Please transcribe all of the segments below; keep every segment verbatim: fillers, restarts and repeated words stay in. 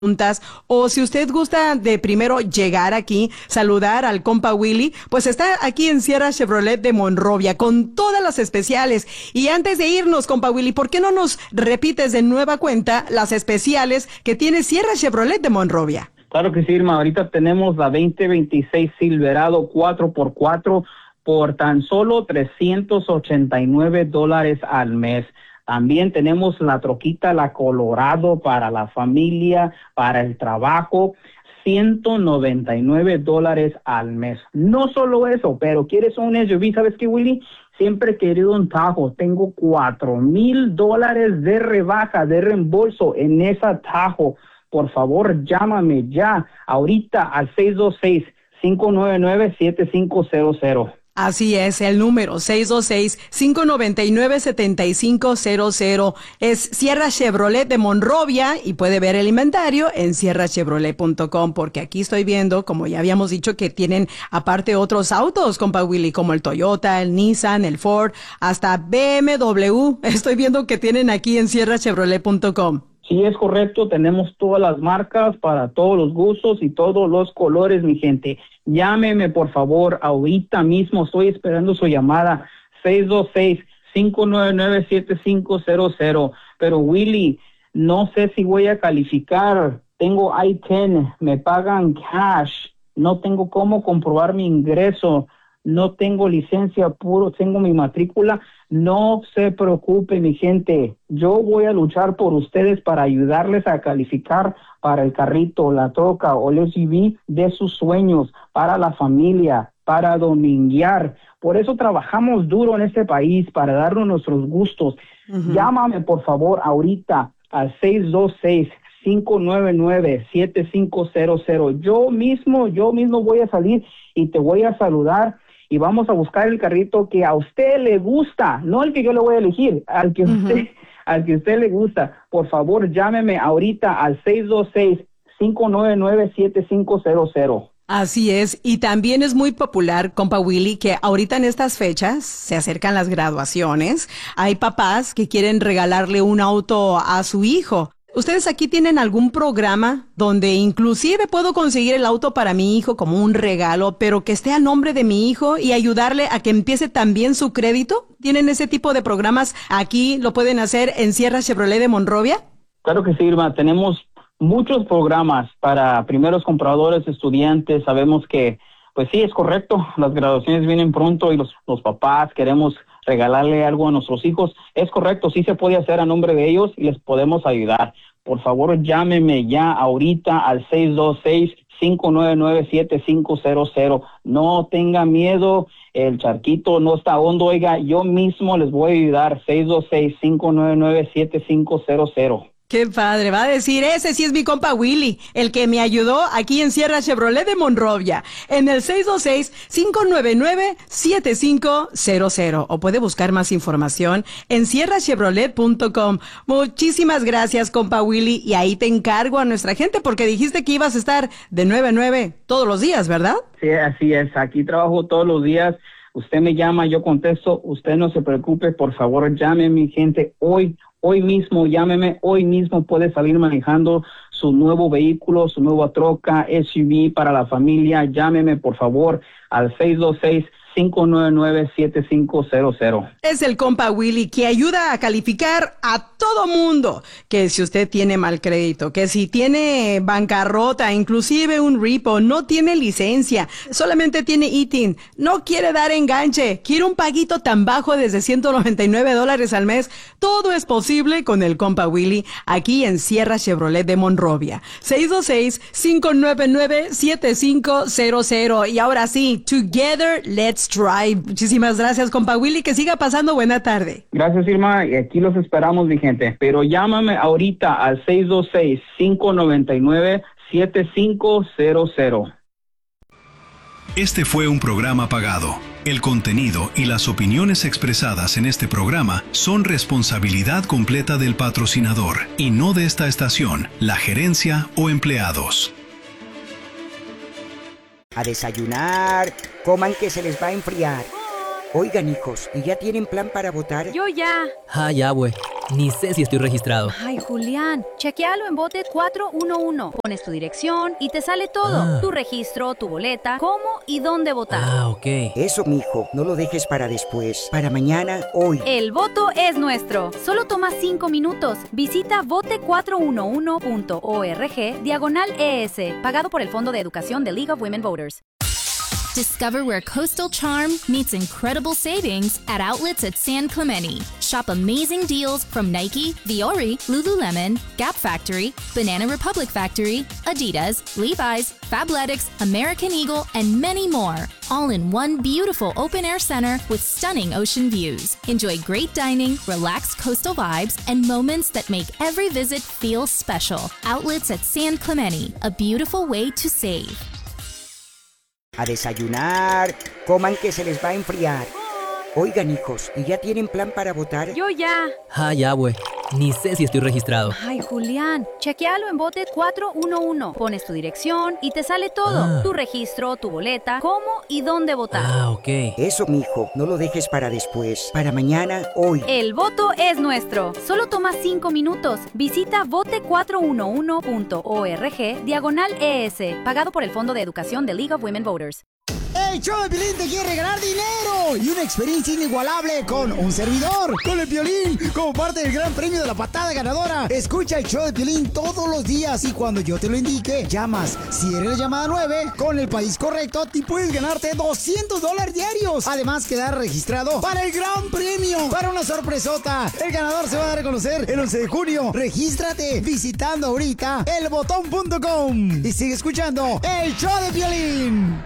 preguntas, o si usted gusta de primero llegar aquí, saludar al compa Willy, pues está aquí en Sierra Chevrolet de Monrovia con todas las especiales. Y antes de irnos, compa Willy, ¿por qué no nos repites de nueva cuenta las especiales que tiene Sierra Chevrolet de Monrovia? Claro que sí, Irma. Ahorita tenemos la veinte veintiséis Silverado cuatro por cuatro por tan solo trescientos ochenta y nueve dólares al mes. También tenemos la troquita, la Colorado, para la familia, para el trabajo, ciento noventa y nueve dólares al mes. No solo eso, pero ¿quieres un S U V? ¿Sabes qué, Willy? Siempre he querido un Tahoe. Tengo cuatro mil dólares de rebaja, de reembolso en esa Tahoe. Por favor, llámame ya, ahorita al seis dos seis, cinco nueve nueve, siete cinco cero cero. Así es, el número seis dos seis, cinco nueve nueve, siete cinco cero cero. Es Sierra Chevrolet de Monrovia y puede ver el inventario en sierra chevrolet punto com, porque aquí estoy viendo, como ya habíamos dicho, que tienen aparte otros autos, compa Willy, como el Toyota, el Nissan, el Ford, hasta B M W. Estoy viendo que tienen aquí en sierra chevrolet punto com. Sí, es correcto, tenemos todas las marcas para todos los gustos y todos los colores, mi gente. Llámeme, por favor, ahorita mismo, estoy esperando su llamada, seis dos seis, cinco nueve nueve, siete cinco cero cero. Pero Willy, no sé si voy a calificar, tengo I diez, me pagan cash, no tengo cómo comprobar mi ingreso, no tengo licencia puro, tengo mi matrícula. No se preocupe, mi gente, yo voy a luchar por ustedes para ayudarles a calificar para el carrito, la troca o el S U V de sus sueños, para la familia, para dominguear. Por eso trabajamos duro en este país, para darnos nuestros gustos. Uh-huh. Llámame, por favor, ahorita al seis dos seis, cinco nueve nueve, siete cinco cero cero. Yo mismo, yo mismo voy a salir y te voy a saludar. Y vamos a buscar el carrito que a usted le gusta, no el que yo le voy a elegir, al que usted, uh-huh. al que usted le gusta. Por favor, llámeme ahorita al seis dos seis, cinco nueve nueve, siete cinco cero cero. Así es, y también es muy popular, compa Willy, que ahorita en estas fechas se acercan las graduaciones. Hay papás que quieren regalarle un auto a su hijo. ¿Ustedes aquí tienen algún programa donde inclusive puedo conseguir el auto para mi hijo como un regalo, pero que esté a nombre de mi hijo y ayudarle a que empiece también su crédito? ¿Tienen ese tipo de programas aquí? ¿Lo pueden hacer en Sierra Chevrolet de Monrovia? Claro que sí, Irma. Tenemos muchos programas para primeros compradores, estudiantes. Sabemos que, pues sí, es correcto, las graduaciones vienen pronto y los, los papás queremos regalarle algo a nuestros hijos. Es correcto, sí se puede hacer a nombre de ellos y les podemos ayudar. Por favor, llámeme ya ahorita al seis dos seis, cinco nueve nueve, siete cinco cero cero. No tenga miedo, el charquito no está hondo, oiga, yo mismo les voy a ayudar. seis dos seis, cinco nueve nueve, siete cinco cero cero. Qué padre, va a decir, ese sí es mi compa Willy, el que me ayudó aquí en Sierra Chevrolet de Monrovia, en el seis dos seis, cinco nueve nueve, siete cinco cero cero. O puede buscar más información en sierra chevrolet punto com. Muchísimas gracias, compa Willy, y ahí te encargo a nuestra gente, porque dijiste que ibas a estar de nueve a nueve todos los días, ¿verdad? Sí, así es, aquí trabajo todos los días. Usted me llama, yo contesto, usted no se preocupe, por favor, llame mi gente hoy. Hoy mismo, llámeme, hoy mismo puede salir manejando su nuevo vehículo, su nueva troca, S U V para la familia. Llámeme, por favor, al seis dos seis, cinco nueve nueve, siete cinco cero cero. Es el compa Willy que ayuda a calificar a todo mundo. Que si usted tiene mal crédito, que si tiene bancarrota, inclusive un repo, no tiene licencia, solamente tiene I T I N, no quiere dar enganche, quiere un paguito tan bajo desde ciento noventa y nueve dólares al mes, todo es posible con el compa Willy aquí en Sierra Chevrolet de Monrovia. seis dos seis, cinco nueve nueve, siete cinco cero cero. Y ahora sí, together, let's drive. Muchísimas gracias, compa Willy, que siga pasando buena tarde. Gracias, Irma, y aquí los esperamos, mi gente. Pero llámame ahorita al seis dos seis, cinco nueve nueve, siete cinco cero cero. Este fue un programa pagado. El contenido y las opiniones expresadas en este programa son responsabilidad completa del patrocinador y no de esta estación, la gerencia o empleados. A desayunar, coman que se les va a enfriar. Oigan, hijos, ¿y ya tienen plan para votar? Yo ya. Ah, ya, güey. Ni sé si estoy registrado. Ay, Julián, chequealo en bote cuatro uno uno. Pones tu dirección y te sale todo. Ah. Tu registro, tu boleta, cómo y dónde votar. Ah, ok. Eso, mijo, no lo dejes para después. Para mañana, hoy. El voto es nuestro. Solo toma cinco minutos. Visita vote cuatro uno uno punto org diagonal E S, pagado por el Fondo de Educación de League of Women Voters. Discover where coastal charm meets incredible savings at outlets at San Clemente. Shop amazing deals from Nike, Viore, Lululemon, Gap Factory, Banana Republic Factory, Adidas, Levi's, Fabletics, American Eagle, and many more. All in one beautiful open-air center with stunning ocean views. Enjoy great dining, relaxed coastal vibes, and moments that make every visit feel special. Outlets at San Clemente, a beautiful way to save. A desayunar, coman que se les va a enfriar. Oigan, hijos, ¿y ya tienen plan para votar? Yo ya. Ah, ya, güey. Ni sé si estoy registrado. Ay, Julián, chequealo en bote cuatro uno uno. Pones tu dirección y te sale todo. Ah. Tu registro, tu boleta, cómo y dónde votar. Ah, ok. Eso, mijo, no lo dejes para después. Para mañana, hoy. El voto es nuestro. Solo toma cinco minutos. Visita vote cuatro uno uno punto org diagonal E S, pagado por el Fondo de Educación de League of Women Voters. El show de Piolín te quiere regalar dinero y una experiencia inigualable con un servidor, con el Piolín, como parte del gran premio de la patada ganadora. Escucha el show de Piolín todos los días y cuando yo te lo indique, llamas. Si eres la llamada nueve, con el país correcto, te puedes ganarte doscientos dólares diarios. Además, quedar registrado para el gran premio, para una sorpresota. El ganador se va a dar a conocer el once de junio. Regístrate visitando ahorita el botón punto com y sigue escuchando el show de Piolín.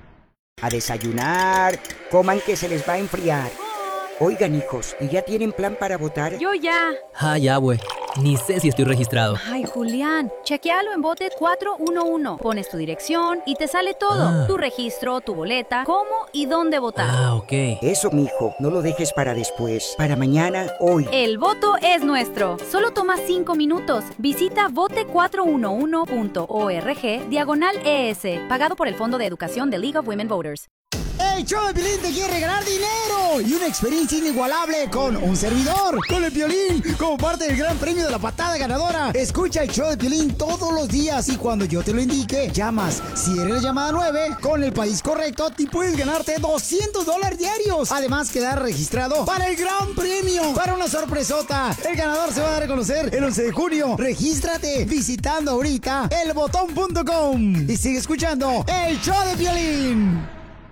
A desayunar, coman que se les va a enfriar. Oigan, hijos, ¿y ya tienen plan para votar? Yo ya. Ah, ya, güey. Ni sé si estoy registrado. Ay, Julián, chequealo en bote cuatro uno uno. Pones tu dirección y te sale todo. Ah. Tu registro, tu boleta, cómo y dónde votar. Ah, ok. Eso, mijo, no lo dejes para después. Para mañana, hoy. El voto es nuestro. Solo toma cinco minutos. Visita vote cuatro uno uno punto org diagonal E S, pagado por el Fondo de Educación de League of Women Voters. El show de Piolín te quiere regalar dinero y una experiencia inigualable con un servidor, con el Piolín, como parte del gran premio de la patada ganadora. Escucha el show de Piolín todos los días y cuando yo te lo indique, llamas. Si eres la llamada nueve, con el país correcto, te puedes ganarte doscientos dólares diarios. Además, quedar registrado para el gran premio, para una sorpresota. El ganador se va a dar a conocer el once de junio. Regístrate visitando ahorita el botón punto com y sigue escuchando el show de Piolín.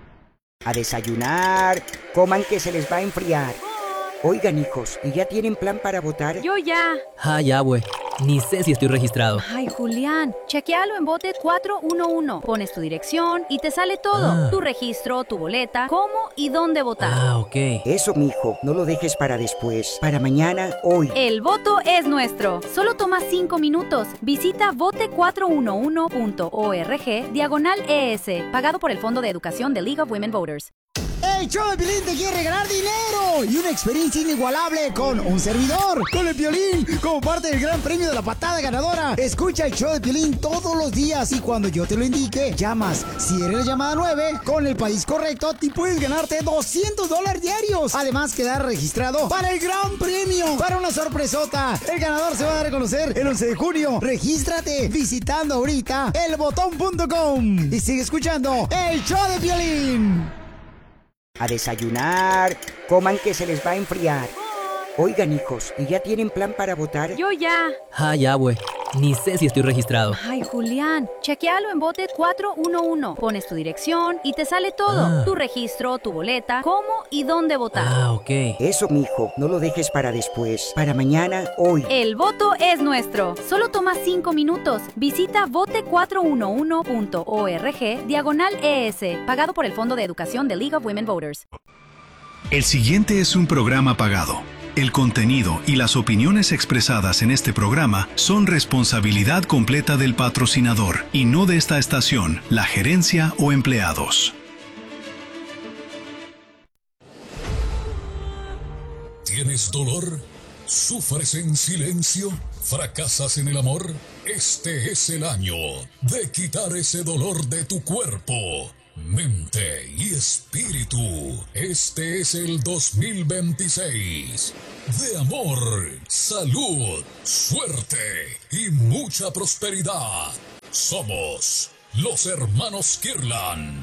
A desayunar, coman que se les va a enfriar. Oigan, hijos, ¿y ya tienen plan para votar? Yo ya. Ah, ya, güey. Ni sé si estoy registrado. Ay, Julián, chequealo en bote cuatro uno uno. Pones tu dirección y te sale todo. Ah. Tu registro, tu boleta, cómo y dónde votar. Ah, ok. Eso, mijo, no lo dejes para después. Para mañana, hoy. El voto es nuestro. Solo toma cinco minutos. Visita vote cuatro uno uno punto org diagonal E S, pagado por el Fondo de Educación de League of Women Voters. El show de Piolín te quiere regalar dinero y una experiencia inigualable con un servidor, con el Piolín, como parte del gran premio de la patada ganadora. Escucha el show de Piolín todos los días y cuando yo te lo indique, llamas. Si eres la llamada nueve, con el país correcto, te puedes ganarte doscientos dólares diarios. Además, quedar registrado para el gran premio, para una sorpresota. El ganador se va a dar a conocer el once de junio. Regístrate visitando ahorita el botón punto com y sigue escuchando el show de Piolín. A desayunar, coman que se les va a enfriar. Oigan, hijos, ¿y ya tienen plan para votar? Yo ya. Ah, ya, güey. Ni sé si estoy registrado. Ay, Julián, chequealo en bote cuatro uno uno. Pones tu dirección y te sale todo. Ah. Tu registro, tu boleta, cómo y dónde votar. Ah, ok. Eso, mijo, no lo dejes para después. Para mañana, hoy. El voto es nuestro. Solo toma cinco minutos. Visita vote cuatro uno uno punto org diagonal E S, pagado por el Fondo de Educación de League of Women Voters. El siguiente es un programa pagado. El contenido y las opiniones expresadas en este programa son responsabilidad completa del patrocinador y no de esta estación, la gerencia o empleados. ¿Tienes dolor? ¿Sufres en silencio? ¿Fracasas en el amor? Este es el año de quitar ese dolor de tu cuerpo. mente y espíritu. Este es el dos mil veintiséis de amor, salud, suerte y mucha prosperidad. Somos los hermanos Kirlan.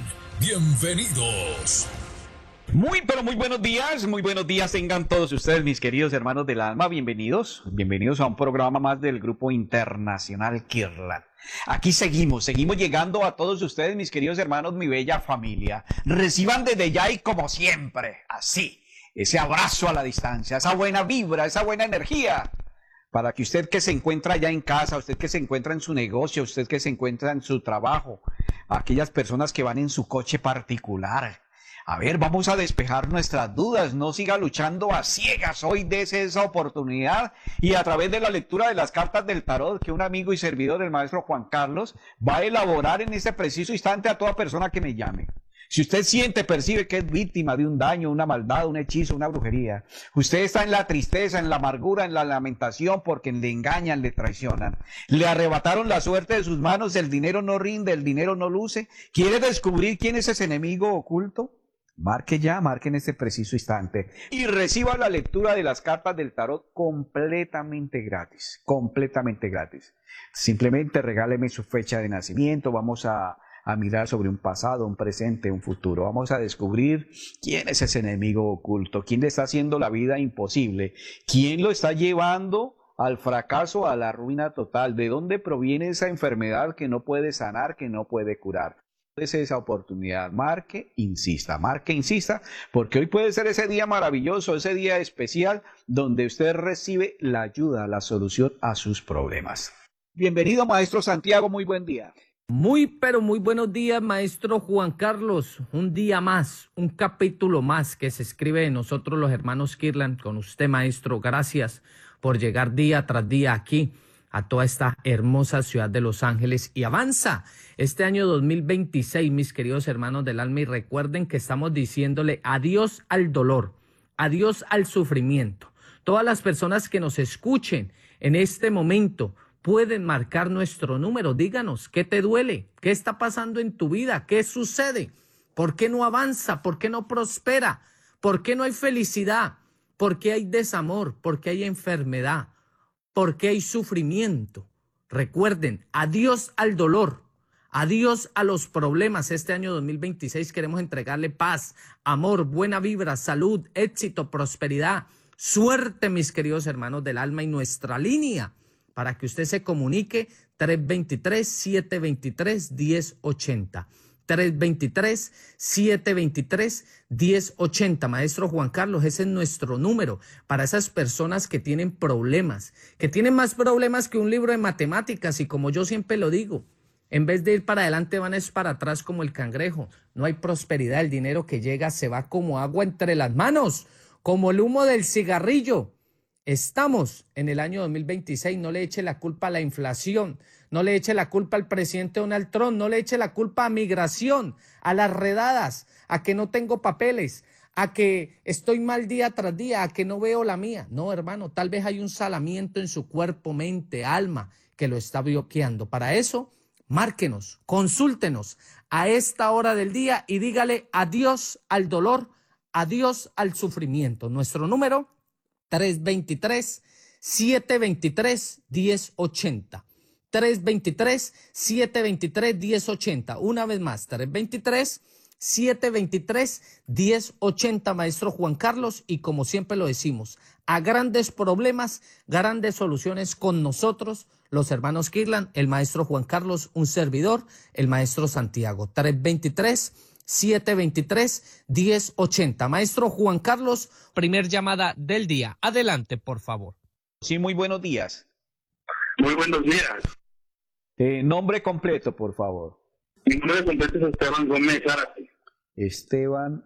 Bienvenidos. Muy, pero muy buenos días, muy buenos días tengan todos ustedes, mis queridos hermanos del alma, bienvenidos, bienvenidos a un programa más del Grupo Internacional Kirlan. Aquí seguimos, seguimos llegando a todos ustedes, mis queridos hermanos, mi bella familia. Reciban desde ya y como siempre, así, ese abrazo a la distancia, esa buena vibra, esa buena energía, para que usted que se encuentra allá en casa, usted que se encuentra en su negocio, usted que se encuentra en su trabajo, aquellas personas que van en su coche particular, a ver, vamos a despejar nuestras dudas, no siga luchando a ciegas, hoy dese esa oportunidad y a través de la lectura de las cartas del tarot que un amigo y servidor del maestro Juan Carlos va a elaborar en este preciso instante a toda persona que me llame. Si usted siente, percibe que es víctima de un daño, una maldad, un hechizo, una brujería, usted está en la tristeza, en la amargura, en la lamentación porque le engañan, le traicionan, le arrebataron la suerte de sus manos, el dinero no rinde, el dinero no luce, quiere descubrir quién es ese enemigo oculto, marque ya, marque en este preciso instante y reciba la lectura de las cartas del tarot completamente gratis, completamente gratis. Simplemente regáleme su fecha de nacimiento, vamos a, a mirar sobre un pasado, un presente, un futuro. Vamos a descubrir quién es ese enemigo oculto, quién le está haciendo la vida imposible, quién lo está llevando al fracaso, a la ruina total, de dónde proviene esa enfermedad que no puede sanar, que no puede curar. Es esa oportunidad, marque, insista, marque, insista, porque hoy puede ser ese día maravilloso, ese día especial donde usted recibe la ayuda, la solución a sus problemas. Bienvenido, maestro Santiago, muy buen día. Muy, pero muy buenos días, maestro Juan Carlos. Un día más, un capítulo más que se escribe de nosotros los hermanos Kirlan. Con usted, maestro, gracias por llegar día tras día aquí a toda esta hermosa ciudad de Los Ángeles y avanza este año dos mil veintiséis, mis queridos hermanos del alma, y recuerden que estamos diciéndole adiós al dolor, adiós al sufrimiento. Todas las personas que nos escuchen en este momento pueden marcar nuestro número. Díganos, ¿qué te duele? ¿Qué está pasando en tu vida? ¿Qué sucede? ¿Por qué no avanza? ¿Por qué no prospera? ¿Por qué no hay felicidad? ¿Por qué hay desamor? ¿Por qué hay enfermedad? ¿Por qué hay sufrimiento? Recuerden, adiós al dolor, adiós a los problemas. Este año dos mil veintiséis queremos entregarle paz, amor, buena vibra, salud, éxito, prosperidad, suerte, mis queridos hermanos del alma, y nuestra línea para que usted se comunique tres dos tres, siete dos tres, uno cero ocho cero. tres dos tres, siete dos tres, uno cero ocho cero. Maestro Juan Carlos, ese es nuestro número para esas personas que tienen problemas, que tienen más problemas que un libro de matemáticas, y como yo siempre lo digo, en vez de ir para adelante van es para atrás como el cangrejo. No hay prosperidad, el dinero que llega se va como agua entre las manos, como el humo del cigarrillo. Estamos en el año dos mil veintiséis, no le eche la culpa a la inflación, no le eche la culpa al presidente Donald Trump, no le eche la culpa a migración, a las redadas, a que no tengo papeles, a que estoy mal día tras día, a que no veo la mía. No, hermano, tal vez hay un salamiento en su cuerpo, mente, alma que lo está bloqueando. Para eso, márquenos, consúltenos a esta hora del día y dígale adiós al dolor, adiós al sufrimiento. Nuestro número tres dos tres, siete dos tres, uno cero ocho cero. tres dos tres, siete dos tres, uno cero ocho cero. Una vez más, tres dos tres, siete dos tres, uno cero ocho cero, maestro Juan Carlos, y como siempre lo decimos, a grandes problemas, grandes soluciones con nosotros, los hermanos Kirlan, el maestro Juan Carlos, un servidor, el maestro Santiago. tres dos tres, siete dos tres, uno cero ocho cero. Maestro Juan Carlos, primer llamada del día. Adelante, por favor. Sí, muy buenos días. Muy buenos días. Eh, nombre completo, por favor. Mi nombre completo es Esteban Gómez Zárate. Esteban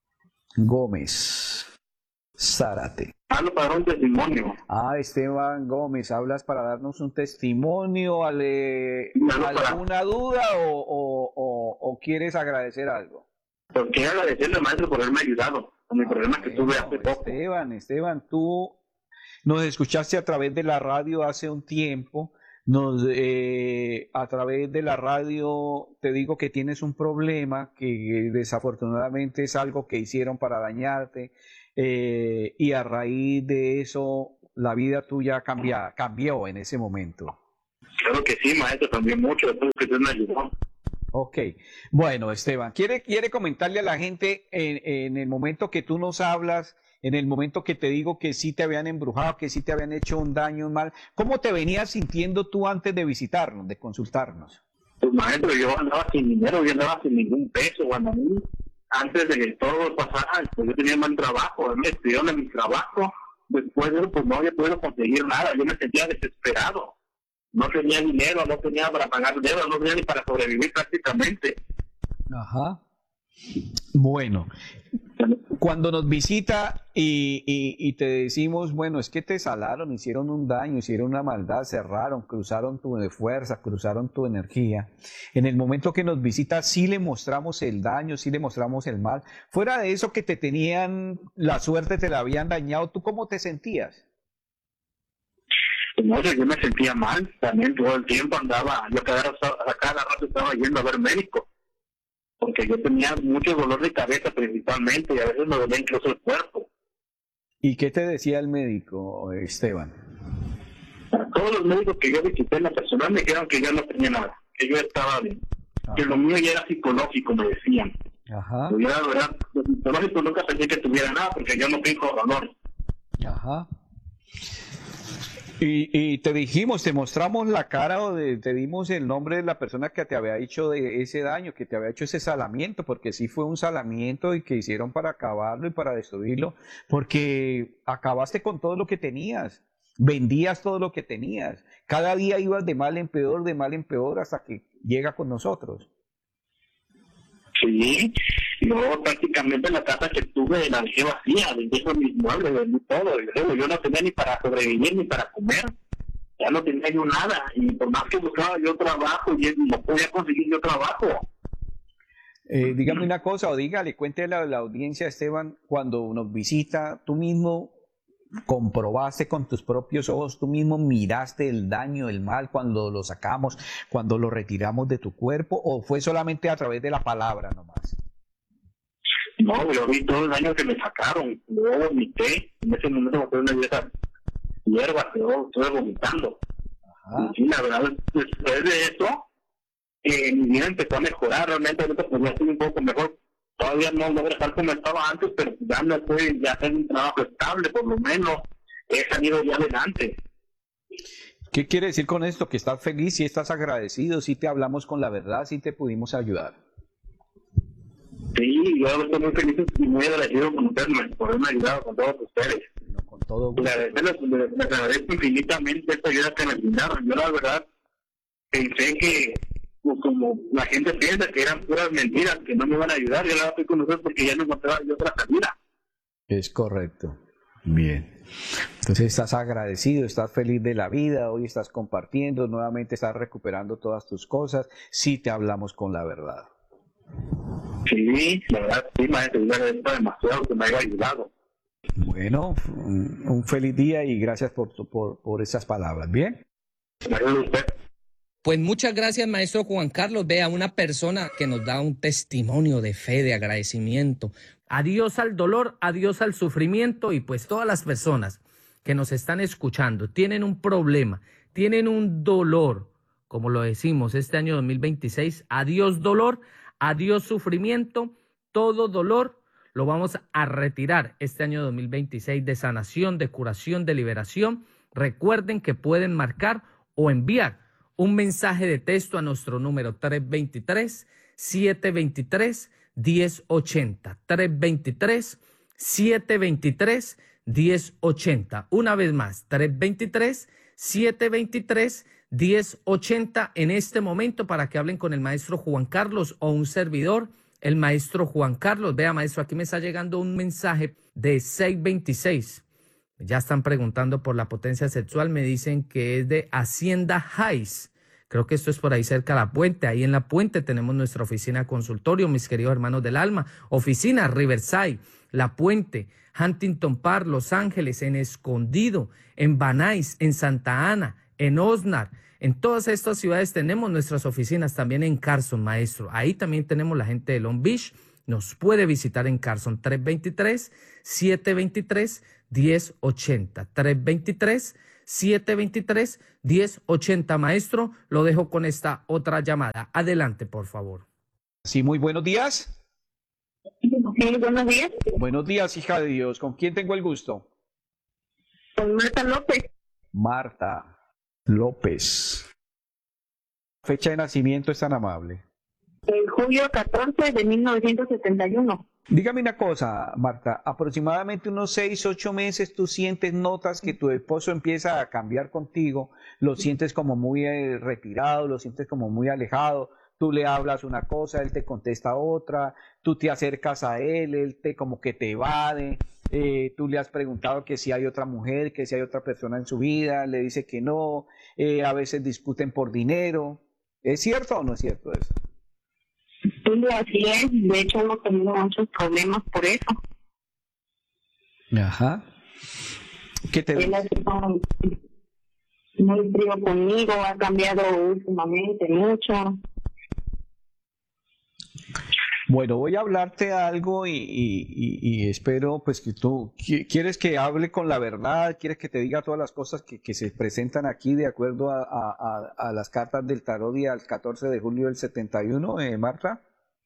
Gómez Zárate. Hablo para un testimonio. Ah, Esteban Gómez, ¿hablas para darnos un testimonio? Ale, ¿alguna para... duda o, o, o, o quieres agradecer algo? Pues quiero agradecerle, maestro, por haberme ayudado con mi ah, problema bueno, que tuve hace poco. Esteban, Esteban, tú nos escuchaste a través de la radio hace un tiempo, nos eh, a través de la radio te digo que tienes un problema que desafortunadamente es algo que hicieron para dañarte, eh, y a raíz de eso la vida tuya cambia, cambió en ese momento. Claro que sí, maestro, cambió mucho después que usted me ayudó. Ok, bueno, Esteban, ¿quiere, quiere comentarle a la gente en, en el momento que tú nos hablas, en el momento que te digo que sí te habían embrujado, que sí te habían hecho un daño, un mal, ¿cómo te venías sintiendo tú antes de visitarnos, de consultarnos? Pues maestro, yo andaba sin dinero, yo andaba sin ningún peso, cuando a mí, antes de que todo pasara, pues yo tenía mal trabajo, me despidieron de mi trabajo, después de eso pues no había podido conseguir nada, yo me sentía desesperado. No tenía dinero, no tenía para pagar deudas, no tenía ni para sobrevivir prácticamente. Ajá. Bueno, cuando nos visita y, y, y te decimos, bueno, es que te salaron, hicieron un daño, hicieron una maldad, cerraron, cruzaron tu fuerza, cruzaron tu energía. En el momento que nos visita, sí le mostramos el daño, sí le mostramos el mal. Fuera de eso que te tenían, la suerte te la habían dañado, ¿tú cómo te sentías? No sé, yo me sentía mal, también todo el tiempo andaba, yo cada, cada rato estaba yendo a ver médico, porque yo tenía mucho dolor de cabeza principalmente y a veces me dolía incluso el cuerpo. ¿Y qué te decía el médico, Esteban? Todos los médicos que yo visité en la personal me dijeron que yo no tenía nada, que yo estaba bien, ajá, que lo mío ya era psicológico, me decían. Ajá. Yo la verdad, lo psicológico nunca pensé que tuviera nada, porque yo no tengo dolor. Ajá. Y, y te dijimos, te mostramos la cara o de, te dimos el nombre de la persona que te había hecho de ese daño, que te había hecho ese salamiento, porque sí fue un salamiento y que hicieron para acabarlo y para destruirlo, porque acabaste con todo lo que tenías, vendías todo lo que tenías, cada día ibas de mal en peor, de mal en peor, hasta que llega con nosotros. Sí, yo prácticamente la casa que tuve la dejé vacía, vendí mis muebles, vendí todo, y luego yo no tenía ni para sobrevivir ni para comer, ya no tenía yo nada, y por más que buscaba yo trabajo, y no podía conseguir yo trabajo. Eh, dígame una cosa, o dígale, cuéntele a la audiencia, Esteban, cuando nos visita, tú mismo comprobaste con tus propios ojos, tú mismo miraste el daño, el mal cuando lo sacamos, cuando lo retiramos de tu cuerpo, o fue solamente a través de la palabra nomás? No, yo vi todo el daño que me sacaron, luego vomité, en ese momento me fue una de esas hierbas, yo estuve vomitando. Ajá. Y sí, la verdad, después de eso, eh, mi vida empezó a mejorar, realmente ahorita pues ya estoy un poco mejor. Todavía no logro estar como estaba antes, pero ya no estoy, ya tengo un trabajo estable, por lo menos he salido ya adelante. ¿Qué quiere decir con esto? Que estás feliz, si estás agradecido, si te hablamos con la verdad, si te pudimos ayudar. Sí, yo estoy muy feliz y muy agradecido con ustedes por haberme ayudado con todos ustedes. No, con todo gusto. Les, les, les agradezco infinitamente esta ayuda que me brindaron. Yo la verdad pensé que pues como la gente piensa que eran puras mentiras, que no me iban a ayudar, yo la estoy con ustedes porque ya no encontraba yo otra salida. Es correcto. Bien. Entonces estás agradecido, estás feliz de la vida, hoy estás compartiendo, nuevamente estás recuperando todas tus cosas, sí te hablamos con la verdad. Sí, la verdad, sí, maestro, yo agradezco demasiado que me haya ayudado. Bueno, un, un feliz día y gracias por, por, por esas palabras, ¿bien? Gracias a usted. Pues muchas gracias, maestro Juan Carlos. Vea, una persona que nos da un testimonio de fe, de agradecimiento. Adiós al dolor, adiós al sufrimiento, y pues todas las personas que nos están escuchando tienen un problema, tienen un dolor, como lo decimos este año dos mil veintiséis, adiós dolor, adiós sufrimiento, todo dolor lo vamos a retirar este año dos mil veintiséis de sanación, de curación, de liberación. Recuerden que pueden marcar o enviar un mensaje de texto a nuestro número tres dos tres, siete dos tres, uno cero ocho cero. tres dos tres, siete dos tres, uno cero ocho cero. Una vez más, tres dos tres, siete dos tres, uno cero ocho cero en este momento para que hablen con el maestro Juan Carlos o un servidor, el maestro Juan Carlos. Vea, maestro, aquí me está llegando un mensaje de seis veintiséis. Ya están preguntando por la potencia sexual, me dicen que es de Hacienda Heights. Creo que esto es por ahí cerca de la Puente. Ahí en la Puente tenemos nuestra oficina consultorio, mis queridos hermanos del alma. Oficina Riverside, La Puente, Huntington Park, Los Ángeles, en Escondido, en Van Nuys, en Santa Ana, en Oxnard, En todas estas ciudades tenemos nuestras oficinas, también en Carson, maestro. Ahí también tenemos la gente de Long Beach. Nos puede visitar en Carson, tres dos tres, siete dos tres, uno cero ocho cero. tres dos tres, siete dos tres, uno cero ocho cero, maestro. Lo dejo con esta otra llamada. Adelante, por favor. Sí, muy buenos días. Sí, buenos días. Buenos días, hija de Dios. ¿Con quién tengo el gusto? Con Marta López. Marta López. Fecha de nacimiento es tan amable. El julio catorce de mil novecientos setenta y uno. Dígame una cosa, Marta, aproximadamente unos seis, ocho meses tú sientes, notas que tu esposo empieza a cambiar contigo, lo sientes como muy eh, retirado, lo sientes como muy alejado, tú le hablas una cosa, él te contesta otra, tú te acercas a él, él te como que te evade, eh, tú le has preguntado que si hay otra mujer, que si hay otra persona en su vida, le dice que no, eh, a veces discuten por dinero. ¿Es cierto o no es cierto eso? Sí, así es. De hecho, hemos tenido muchos problemas por eso. Ajá. ¿Qué te Él ha sido muy frío conmigo, ha cambiado últimamente mucho. Bueno, voy a hablarte algo y, y, y, y espero pues que tú quieres que hable con la verdad, quieres que te diga todas las cosas que, que se presentan aquí de acuerdo a, a, a las cartas del tarot día el catorce de julio del setenta y uno, eh, Marta.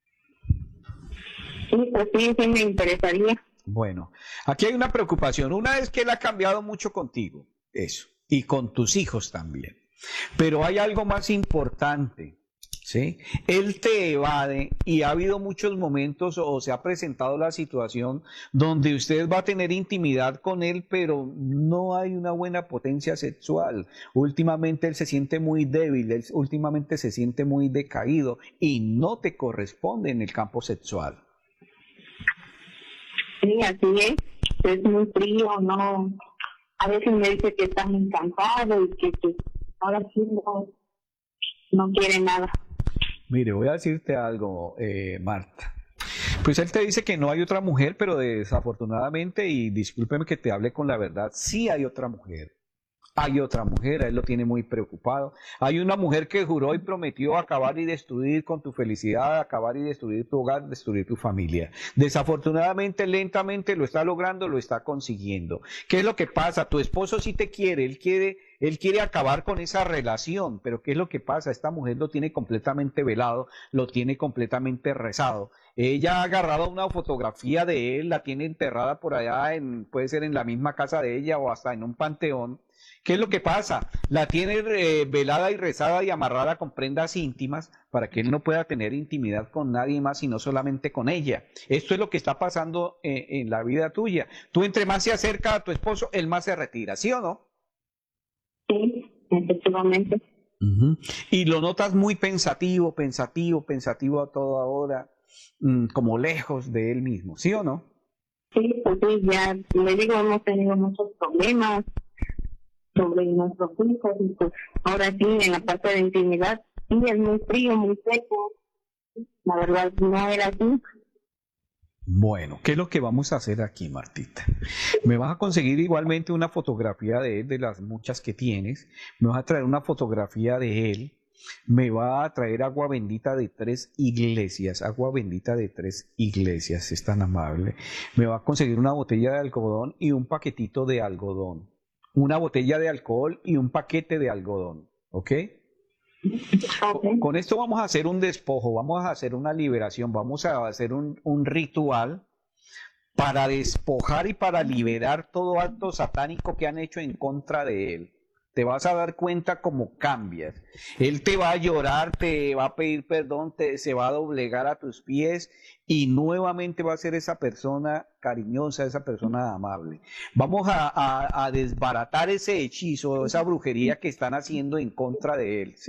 Sí, pues sí, sí me interesaría. Bueno, aquí hay una preocupación. Una es que él ha cambiado mucho contigo, eso, y con tus hijos también. Pero hay algo más importante. ¿Sí? Él te evade y ha habido muchos momentos o se ha presentado la situación donde usted va a tener intimidad con él, pero no hay una buena potencia sexual. Últimamente él se siente muy débil, él últimamente se siente muy decaído y no te corresponde en el campo sexual. Sí, así es. Es muy frío, no. A veces me dice que está muy cansado y que, que ahora sí no, no quiere nada. Mire, voy a decirte algo, eh, Marta. Pues él te dice que no hay otra mujer, pero desafortunadamente, y discúlpeme que te hable con la verdad, sí hay otra mujer. Hay otra mujer, a él lo tiene muy preocupado. Hay una mujer que juró y prometió acabar y destruir con tu felicidad, acabar y destruir tu hogar, destruir tu familia. Desafortunadamente, lentamente lo está logrando, lo está consiguiendo. ¿Qué es lo que pasa? Tu esposo sí te quiere, él quiere, él quiere acabar con esa relación, pero ¿qué es lo que pasa? Esta mujer lo tiene completamente velado, lo tiene completamente rezado. Ella ha agarrado una fotografía de él, la tiene enterrada por allá, en, puede ser en la misma casa de ella o hasta en un panteón. ¿Qué es lo que pasa? La tiene eh, velada y rezada y amarrada con prendas íntimas para que él no pueda tener intimidad con nadie más, sino solamente con ella. Esto es lo que está pasando eh, en la vida tuya. Tú entre más se acerca a tu esposo, él más se retira, ¿sí o no? Sí, efectivamente. Uh-huh. Y lo notas muy pensativo, pensativo, pensativo a toda hora, mmm, como lejos de él mismo, ¿sí o no? Sí, pues sí, ya le digo, hemos tenido muchos problemas sobre nuestros hijos y pues ahora sí, en la parte de intimidad, sí, es muy frío, muy seco. La verdad, no era así. Bueno, ¿qué es lo que vamos a hacer aquí, Martita? Me vas a conseguir igualmente una fotografía de él, de las muchas que tienes. Me vas a traer una fotografía de él. Me va a traer agua bendita de tres iglesias, agua bendita de tres iglesias, es tan amable. Me va a conseguir una botella de algodón y un paquetito de algodón. Una botella de alcohol y un paquete de algodón, ¿ok? Con, con esto vamos a hacer un despojo, vamos a hacer una liberación, vamos a hacer un, un ritual para despojar y para liberar todo acto satánico que han hecho en contra de él. Te vas a dar cuenta cómo cambias. Él te va a llorar, te va a pedir perdón, te, se va a doblegar a tus pies y nuevamente va a ser esa persona cariñosa, esa persona amable. Vamos a, a, a desbaratar ese hechizo, esa brujería que están haciendo en contra de él, ¿sí?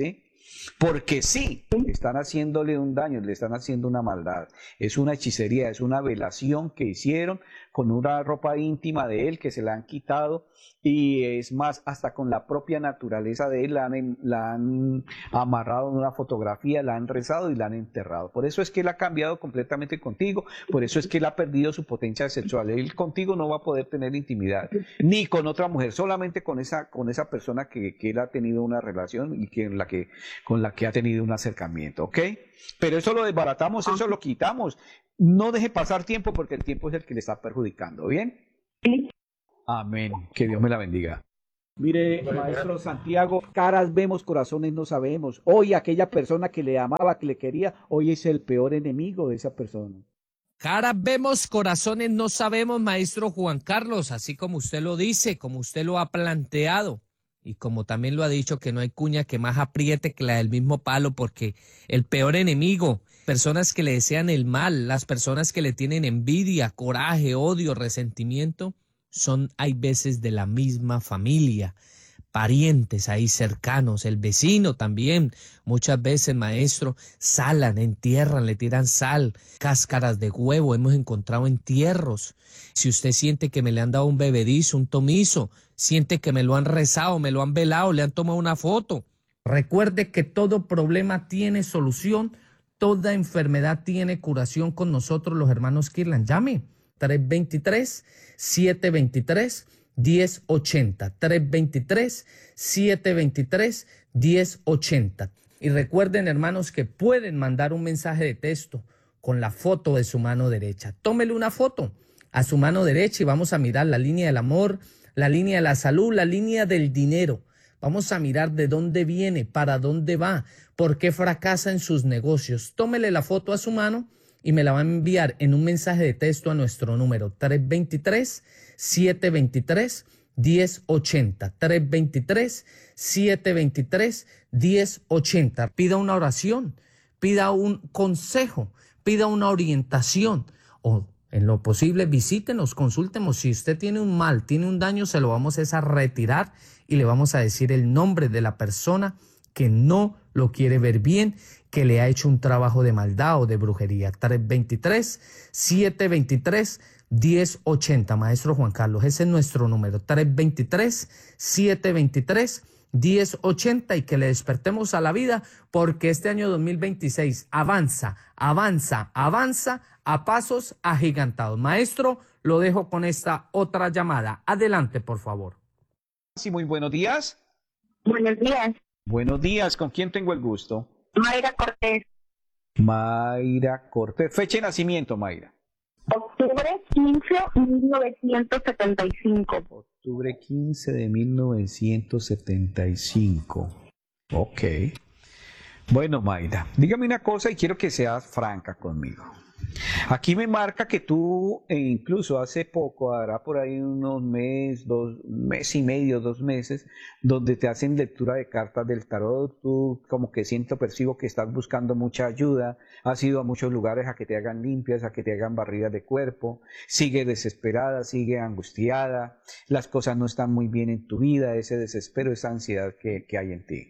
Porque sí, están haciéndole un daño, le están haciendo una maldad. Es una hechicería, es una velación que hicieron con una ropa íntima de él que se la han quitado, y es más, hasta con la propia naturaleza de él la han, la han amarrado en una fotografía, la han rezado y la han enterrado. Por eso es que él ha cambiado completamente contigo, por eso es que él ha perdido su potencia sexual. Él contigo no va a poder tener intimidad, ni con otra mujer, solamente con esa, con esa persona que, que él ha tenido una relación y que, la que, con la que ha tenido un acercamiento, ¿ok? Pero eso lo desbaratamos, eso lo quitamos. No deje pasar tiempo, porque el tiempo es el que le está perjudicando, ¿bien? Sí. Amén. Que Dios me la bendiga. Mire, maestro Santiago, caras vemos, corazones no sabemos. Hoy aquella persona que le amaba, que le quería, hoy es el peor enemigo de esa persona. Caras vemos, corazones no sabemos, maestro Juan Carlos, así como usted lo dice, como usted lo ha planteado. Y como también lo ha dicho, que no hay cuña que más apriete que la del mismo palo, porque el peor enemigo, personas que le desean el mal, las personas que le tienen envidia, coraje, odio, resentimiento, son, hay veces, de la misma familia, parientes ahí cercanos, el vecino también. Muchas veces, maestro, salan, entierran, le tiran sal, cáscaras de huevo, hemos encontrado entierros. Si usted siente que me le han dado un bebedizo, un tomizo, siente que me lo han rezado, me lo han velado, le han tomado una foto. Recuerde que todo problema tiene solución, toda enfermedad tiene curación con nosotros, los hermanos Kirlan. Llame tres dos tres, siete dos tres, uno cero ocho cero, tres dos tres, siete dos tres, uno cero ocho cero. Y recuerden, hermanos, que pueden mandar un mensaje de texto con la foto de su mano derecha. Tómele una foto a su mano derecha y vamos a mirar la línea del amor, la línea de la salud, la línea del dinero. Vamos a mirar de dónde viene, para dónde va, por qué fracasa en sus negocios. Tómele la foto a su mano y me la va a enviar en un mensaje de texto a nuestro número tres dos tres, siete dos tres, uno cero ocho cero. tres dos tres, siete dos tres, uno cero ocho cero. Pida una oración, pida un consejo, pida una orientación, o en lo posible visítenos, consúltenos. Si usted tiene un mal, tiene un daño, se lo vamos a retirar y le vamos a decir el nombre de la persona que no lo quiere ver bien, que le ha hecho un trabajo de maldad o de brujería. tres dos tres, siete dos tres, uno cero ocho cero. Maestro Juan Carlos, ese es nuestro número, tres dos tres, siete dos tres, uno cero ocho cero, y que le despertemos a la vida, porque este año dos mil veintiséis avanza, avanza, avanza a pasos agigantados. Maestro, lo dejo con esta otra llamada. Adelante, por favor. Sí, muy buenos días. Buenos días. Buenos días, ¿con quién tengo el gusto? Mayra Cortés. Mayra Cortés. Fecha de nacimiento, Mayra. Octubre quince de mil novecientos setenta y cinco. Octubre quince de mil novecientos setenta y cinco. Ok. Bueno, Mayra, dígame una cosa y quiero que seas franca conmigo. Aquí me marca que tú, e incluso hace poco, hará por ahí unos meses, dos, mes y medio, dos meses, donde te hacen lectura de cartas del tarot. Tú como que siento, percibo que estás buscando mucha ayuda, has ido a muchos lugares a que te hagan limpias, a que te hagan barridas de cuerpo, sigue desesperada, sigue angustiada, las cosas no están muy bien en tu vida, ese desespero, esa ansiedad que, que hay en ti.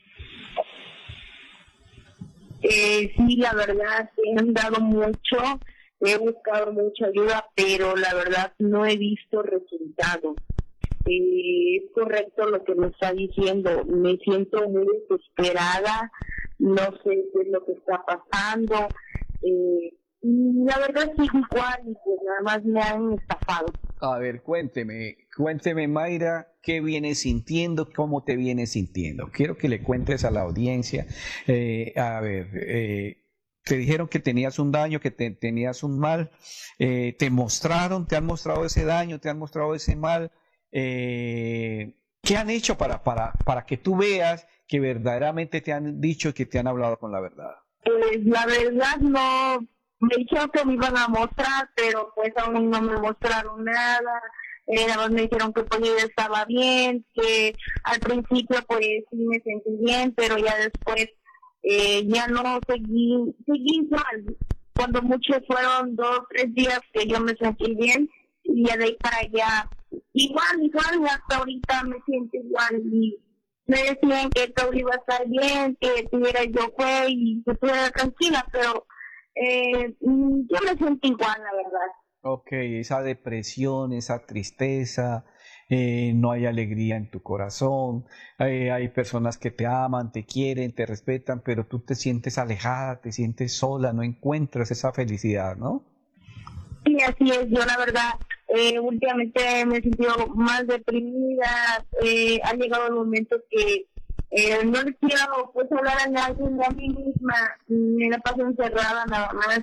Eh, sí, la verdad, he andado mucho, he buscado mucha ayuda, pero la verdad no he visto resultados. Eh, es correcto lo que me está diciendo, me siento muy desesperada, no sé qué es lo que está pasando, eh, y la verdad es igual, y pues nada más me han estafado. A ver, cuénteme, cuénteme, Mayra, ¿qué vienes sintiendo? ¿Cómo te vienes sintiendo? Quiero que le cuentes a la audiencia. Eh, a ver, eh, te dijeron que tenías un daño, que te, tenías un mal, eh, te mostraron, te han mostrado ese daño, te han mostrado ese mal. Eh, ¿Qué han hecho para, para, para que tú veas que verdaderamente te han dicho, que te han hablado con la verdad? Pues la verdad no... Me dijeron que me iban a mostrar, pero pues aún no me mostraron nada. Eh, nada más me dijeron que pues yo estaba bien, que al principio pues sí me sentí bien, pero ya después eh, ya no seguí, seguí igual. Cuando mucho fueron dos o tres días que yo me sentí bien, y ya de ahí para allá igual, igual, hasta ahorita me siento igual, y me decían que todo iba a estar bien, que tuviera yo fe y que estuviera tranquila, pero eh, yo me siento igual, la verdad. Ok, esa depresión, esa tristeza, eh, no hay alegría en tu corazón, eh, hay personas que te aman, te quieren, te respetan, pero tú te sientes alejada, te sientes sola, no encuentras esa felicidad, ¿no? Sí, así es. Yo la verdad, eh, últimamente me he sentido más deprimida, eh, ha llegado el momento que eh, no le quiero pues hablar a nadie, ni a mí misma, me la paso encerrada nada más.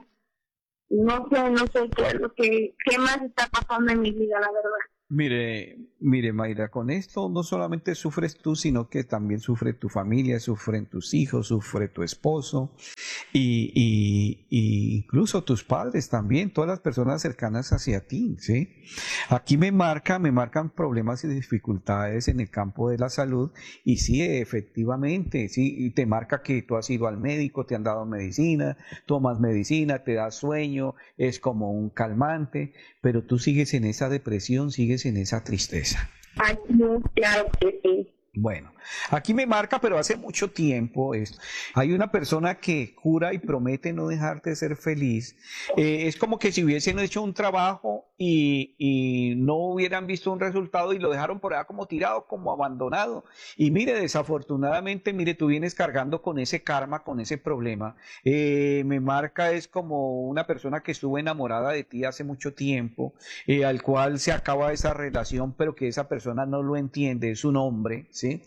No sé, no sé qué es lo que, qué más está pasando en mi vida, la verdad. Mire, mire Mayra, con esto no solamente sufres tú, sino que también sufre tu familia, sufren tus hijos, sufre tu esposo y, y, y incluso tus padres también, todas las personas cercanas hacia ti, ¿sí? Aquí me marca, me marcan problemas y dificultades en el campo de la salud y sí, efectivamente, sí, te marca que tú has ido al médico, te han dado medicina, tomas medicina, te da sueño, es como un calmante, pero tú sigues en esa depresión, sigues en esa tristeza. Ay, no, claro que sí. Bueno, aquí me marca, pero hace mucho tiempo esto. Hay una persona que jura y promete no dejarte de ser feliz. Eh, es como que si hubiesen hecho un trabajo y, y no hubieran visto un resultado y lo dejaron por allá como tirado, como abandonado. Y mire, desafortunadamente, mire, tú vienes cargando con ese karma, con ese problema. Eh, me marca es como una persona que estuvo enamorada de ti hace mucho tiempo, eh, al cual se acaba esa relación, pero que esa persona no lo entiende, es un hombre, ¿sí? ¿Sí?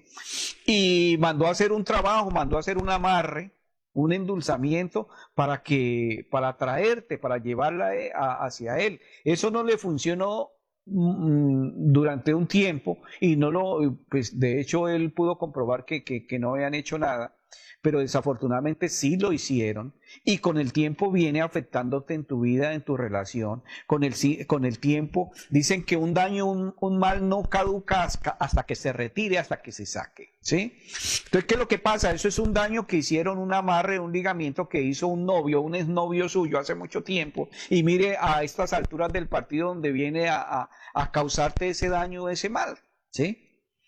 Y mandó a hacer un trabajo, mandó a hacer un amarre, un endulzamiento para que, para atraerte, para llevarla a, hacia él. Eso no le funcionó mm, durante un tiempo y no lo, pues de hecho él pudo comprobar que, que, que no habían hecho nada, pero desafortunadamente sí lo hicieron y con el tiempo viene afectándote en tu vida, en tu relación. Con el, con el tiempo dicen que un daño, un, un mal no caduca hasta que se retire, hasta que se saque, ¿sí? Entonces, ¿qué es lo que pasa? Eso es un daño que hicieron, un amarre, un ligamiento que hizo un novio, un exnovio suyo hace mucho tiempo y mire a estas alturas del partido donde viene a, a, a causarte ese daño, ese mal, ¿sí?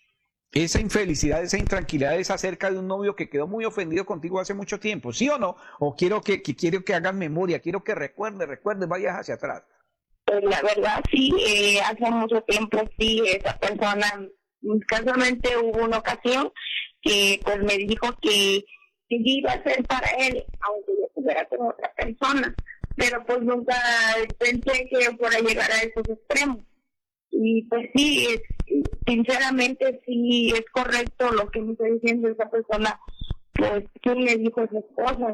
Esa infelicidad, esa intranquilidad es acerca de un novio que quedó muy ofendido contigo hace mucho tiempo, ¿sí o no? O quiero que, que quiero que hagas memoria, quiero que recuerdes, recuerdes, vayas hacia atrás. Pues la verdad sí, eh, hace mucho tiempo sí, esa persona, casualmente hubo una ocasión que pues me dijo que, que yo iba a ser para él, aunque yo estuviera con otra persona, pero pues nunca pensé que fuera a llegar a esos extremos. Y pues sí, es, sinceramente sí es correcto lo que me está diciendo esa persona, pues sí me dijo esas cosas.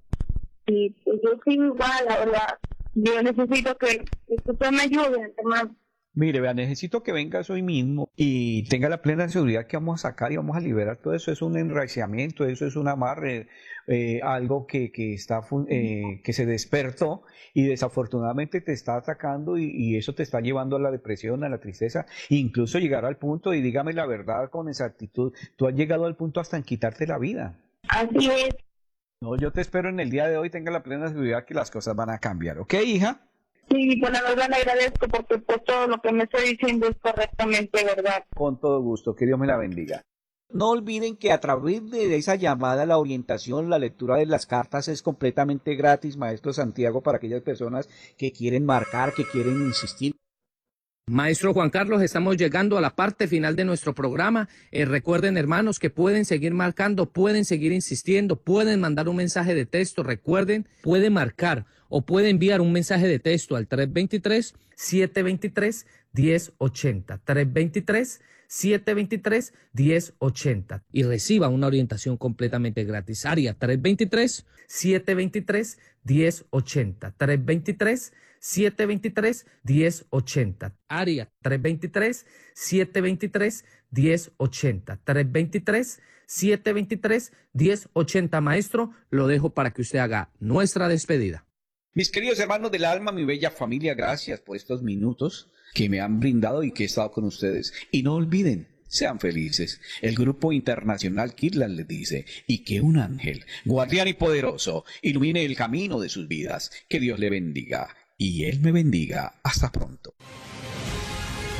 Y pues yo sigo igual, la verdad. Yo necesito que, que usted me ayude, hermano. Mire, vea, necesito que vengas hoy mismo y tenga la plena seguridad que vamos a sacar y vamos a liberar todo eso. Es un enraiciamiento, eso es un amarre, eh, algo que, que, está, eh, que se despertó y desafortunadamente te está atacando y, y eso te está llevando a la depresión, a la tristeza, incluso llegar al punto, y dígame la verdad con exactitud, tú has llegado al punto hasta en quitarte la vida. Así es. No, yo te espero en el día de hoy, tenga la plena seguridad que las cosas van a cambiar, ¿ok, hija? Sí, pues la verdad le agradezco porque pues todo lo que me está diciendo es correctamente verdad. Con todo gusto, que Dios me la bendiga. No olviden que a través de esa llamada, la orientación, la lectura de las cartas es completamente gratis, Maestro Santiago, para aquellas personas que quieren marcar, que quieren insistir. Maestro Juan Carlos, estamos llegando a la parte final de nuestro programa. Eh, recuerden, hermanos, que pueden seguir marcando, pueden seguir insistiendo, pueden mandar un mensaje de texto. Recuerden, puede marcar o puede enviar un mensaje de texto al tres dos tres, siete dos tres, uno cero ocho cero. tres dos tres, siete dos tres, uno cero ocho cero. Y reciba una orientación completamente gratis. Área tres dos tres, siete dos tres, uno cero ocho cero. tres dos tres, siete dos tres, uno cero ocho cero. Área tres dos tres, siete dos tres, uno cero ocho cero. tres dos tres, siete dos tres, uno cero ocho cero. Maestro, lo dejo para que usted haga nuestra despedida. Mis queridos hermanos del alma, mi bella familia, gracias por estos minutos que me han brindado y que he estado con ustedes. Y no olviden, sean felices. El Grupo Internacional Kirtland les dice, y que un ángel, guardián y poderoso, ilumine el camino de sus vidas. Que Dios le bendiga. Y Él me bendiga. Hasta pronto.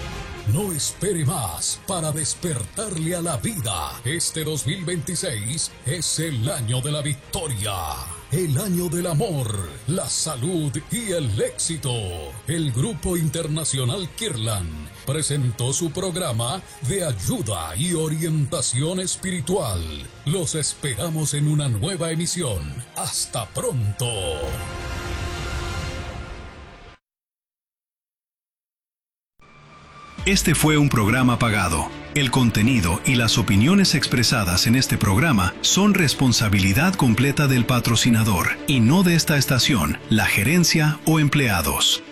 No espere más para despertarle a la vida. Este dos mil veintiséis es el año de la victoria. El año del amor, la salud y el éxito. El Grupo Internacional Kirlan presentó su programa de ayuda y orientación espiritual. Los esperamos en una nueva emisión. Hasta pronto. Este fue un programa pagado. El contenido y las opiniones expresadas en este programa son responsabilidad completa del patrocinador y no de esta estación, la gerencia o empleados.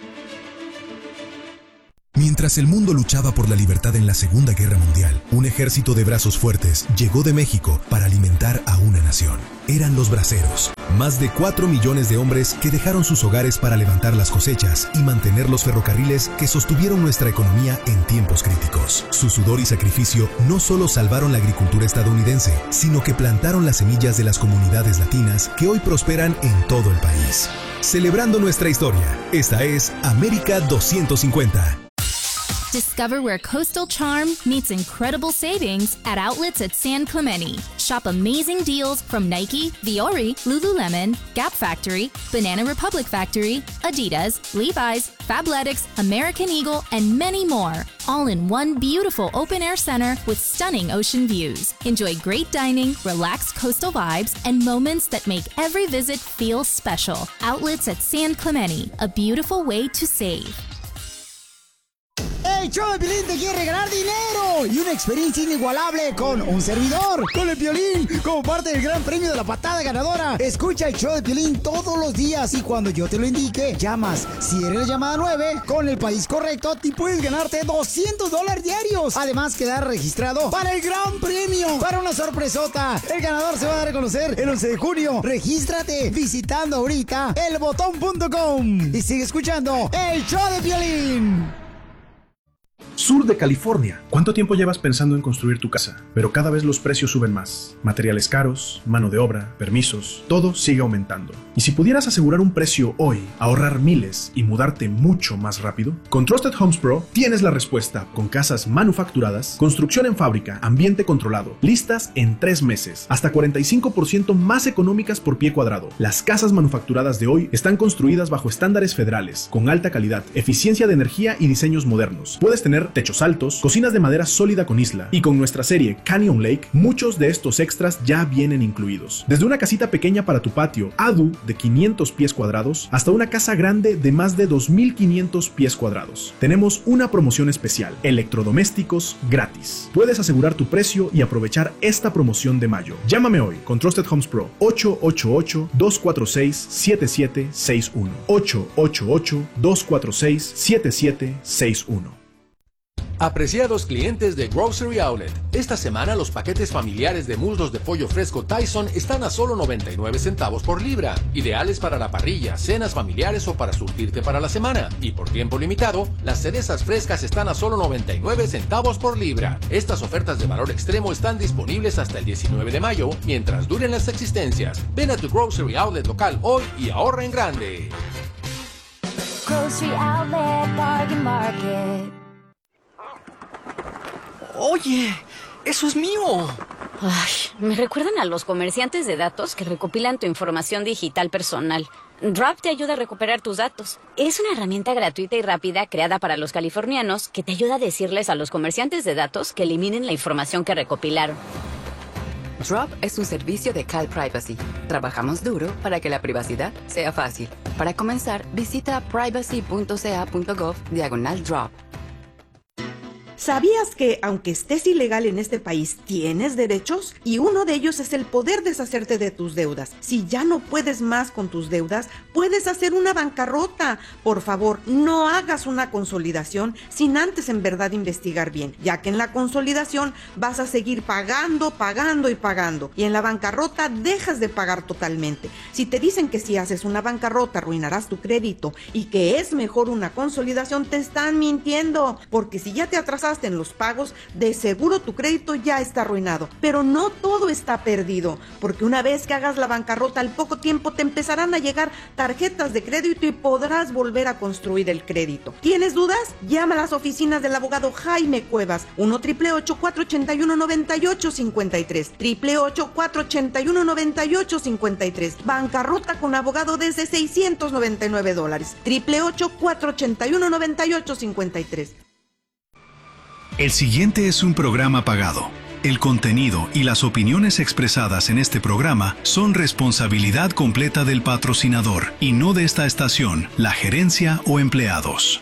Mientras el mundo luchaba por la libertad en la Segunda Guerra Mundial, un ejército de brazos fuertes llegó de México para alimentar a una nación. Eran los braceros, más de cuatro millones de hombres que dejaron sus hogares para levantar las cosechas y mantener los ferrocarriles que sostuvieron nuestra economía en tiempos críticos. Su sudor y sacrificio no solo salvaron la agricultura estadounidense, sino que plantaron las semillas de las comunidades latinas que hoy prosperan en todo el país. Celebrando nuestra historia, esta es América doscientos cincuenta. Discover where coastal charm meets incredible savings at outlets at San Clemente. Shop amazing deals from Nike, Diori, Lululemon, Gap Factory, Banana Republic Factory, Adidas, Levi's, Fabletics, American Eagle, and many more. All in one beautiful open-air center with stunning ocean views. Enjoy great dining, relaxed coastal vibes, and moments that make every visit feel special. Outlets at San Clemente, a beautiful way to save. El show de Piolín te quiere regalar dinero y una experiencia inigualable con un servidor, con el Piolín, como parte del gran premio de la patada ganadora. Escucha el show de Piolín todos los días y cuando yo te lo indique, llamas. Si eres la llamada nueve, con el país correcto, te puedes ganarte doscientos dólares diarios. Además, quedar registrado para el gran premio, para una sorpresota. El ganador se va a dar a conocer el once de junio. Regístrate visitando ahorita el botón punto com y sigue escuchando el show de Piolín. Sur de California. ¿Cuánto tiempo llevas pensando en construir tu casa? Pero cada vez los precios suben más. Materiales caros, mano de obra, permisos, todo sigue aumentando. ¿Y si pudieras asegurar un precio hoy, ahorrar miles y mudarte mucho más rápido? Con Trusted Homes Pro tienes la respuesta con casas manufacturadas, construcción en fábrica, ambiente controlado, listas en tres meses, hasta cuarenta y cinco por ciento más económicas por pie cuadrado. Las casas manufacturadas de hoy están construidas bajo estándares federales, con alta calidad, eficiencia de energía y diseños modernos. Puedes tener techos altos, cocinas de madera sólida con isla, y con nuestra serie Canyon Lake, muchos de estos extras ya vienen incluidos. Desde una casita pequeña para tu patio, Adu, de quinientos pies cuadrados, hasta una casa grande de más de dos mil quinientos pies cuadrados. Tenemos una promoción especial, electrodomésticos gratis. Puedes asegurar tu precio y aprovechar esta promoción de mayo. Llámame hoy con Trusted Homes Pro, ocho ocho ocho, dos cuatro seis, siete siete seis uno, ocho ocho ocho, dos cuatro seis, siete siete seis uno. Apreciados clientes de Grocery Outlet, esta semana los paquetes familiares de muslos de pollo fresco Tyson están a solo noventa y nueve centavos por libra, ideales para la parrilla, cenas familiares o para surtirte para la semana. Y por tiempo limitado, las cerezas frescas están a solo noventa y nueve centavos por libra. Estas ofertas de valor extremo están disponibles hasta el diecinueve de mayo, mientras duren las existencias. Ven a tu Grocery Outlet local hoy y ahorra en grande. Grocery Outlet, Bargain Market. Oye, eso es mío. Ay, me recuerdan a los comerciantes de datos que recopilan tu información digital personal. Drop te ayuda a recuperar tus datos. Es una herramienta gratuita y rápida creada para los californianos que te ayuda a decirles a los comerciantes de datos que eliminen la información que recopilaron. Drop es un servicio de Cal Privacy. Trabajamos duro para que la privacidad sea fácil. Para comenzar, visita privacy punto c a punto gov diagonal drop. ¿Sabías que, aunque estés ilegal en este país, tienes derechos? Y uno de ellos es el poder deshacerte de tus deudas. Si ya no puedes más con tus deudas, puedes hacer una bancarrota. Por favor, no hagas una consolidación sin antes en verdad investigar bien, ya que en la consolidación vas a seguir pagando, pagando y pagando. Y en la bancarrota dejas de pagar totalmente. Si te dicen que si haces una bancarrota arruinarás tu crédito y que es mejor una consolidación, te están mintiendo. Porque si ya te atrasaste retrasaste en los pagos, de seguro tu crédito ya está arruinado. Pero no todo está perdido, porque una vez que hagas la bancarrota, al poco tiempo te empezarán a llegar tarjetas de crédito y podrás volver a construir el crédito. ¿Tienes dudas? Llama a las oficinas del abogado Jaime Cuevas, uno triple ocho, cuatro ochenta y uno, noventa y ocho cincuenta y tres, triple ocho, cuatro ochenta y uno, noventa y ocho cincuenta y tres. Bancarrota con abogado desde seiscientos noventa y nueve dólares, triple ocho, cuatro ochenta y uno, noventa y ocho cincuenta y tres. El siguiente es un programa pagado. El contenido y las opiniones expresadas en este programa son responsabilidad completa del patrocinador y no de esta estación, la gerencia o empleados.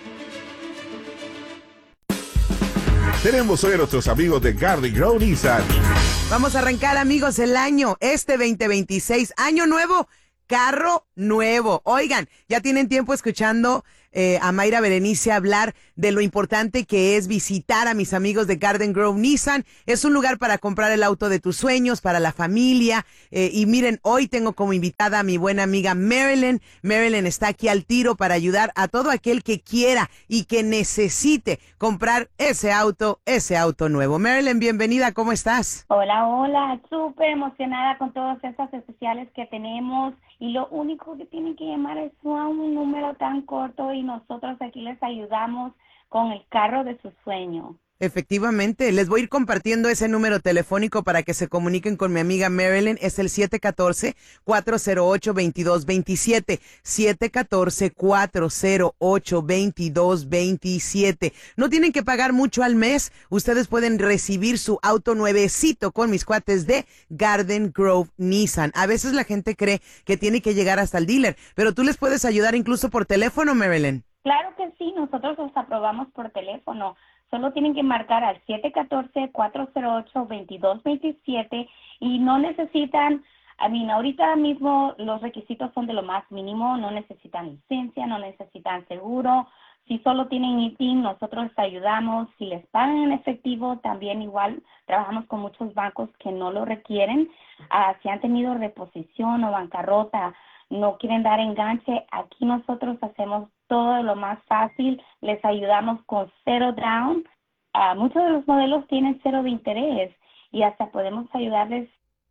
Tenemos hoy a nuestros amigos de Garden Grove Nissan. Vamos a arrancar, amigos, el año, este veinte veintiséis, año nuevo, carro nuevo. Oigan, ya tienen tiempo escuchando eh, a Mayra Berenice hablar de lo importante que es visitar a mis amigos de Garden Grove Nissan. Es un lugar para comprar el auto de tus sueños, para la familia. Eh, y miren, hoy tengo como invitada a mi buena amiga Marilyn. Marilyn está aquí al tiro para ayudar a todo aquel que quiera y que necesite comprar ese auto, ese auto nuevo. Marilyn, bienvenida, ¿cómo estás? Hola, hola, súper emocionada con todas estas especiales que tenemos. Y lo único que tienen que llamar es a un número tan corto y nosotros aquí les ayudamos con el carro de su sueño. Efectivamente, les voy a ir compartiendo ese número telefónico para que se comuniquen con mi amiga Marilyn. Es el siete uno cuatro, cuatro cero ocho, dos dos dos siete, siete uno cuatro, cuatro cero ocho, dos dos dos siete. No tienen que pagar mucho al mes. Ustedes pueden recibir su auto nuevecito con mis cuates de Garden Grove Nissan. A veces la gente cree que tiene que llegar hasta el dealer, pero tú les puedes ayudar incluso por teléfono, Marilyn. Claro que sí, nosotros los aprobamos por teléfono. Solo tienen que marcar al siete uno cuatro, cuatro cero ocho, dos dos dos siete y no necesitan, I mean, ahorita mismo los requisitos son de lo más mínimo, no necesitan licencia, no necesitan seguro. Si solo tienen I T I N, nosotros les ayudamos. Si les pagan en efectivo, también igual trabajamos con muchos bancos que no lo requieren. Uh, si han tenido reposición o bancarrota, no quieren dar enganche, aquí nosotros hacemos todo lo más fácil, les ayudamos con cero down. Uh, muchos de los modelos tienen cero de interés y hasta podemos ayudarles.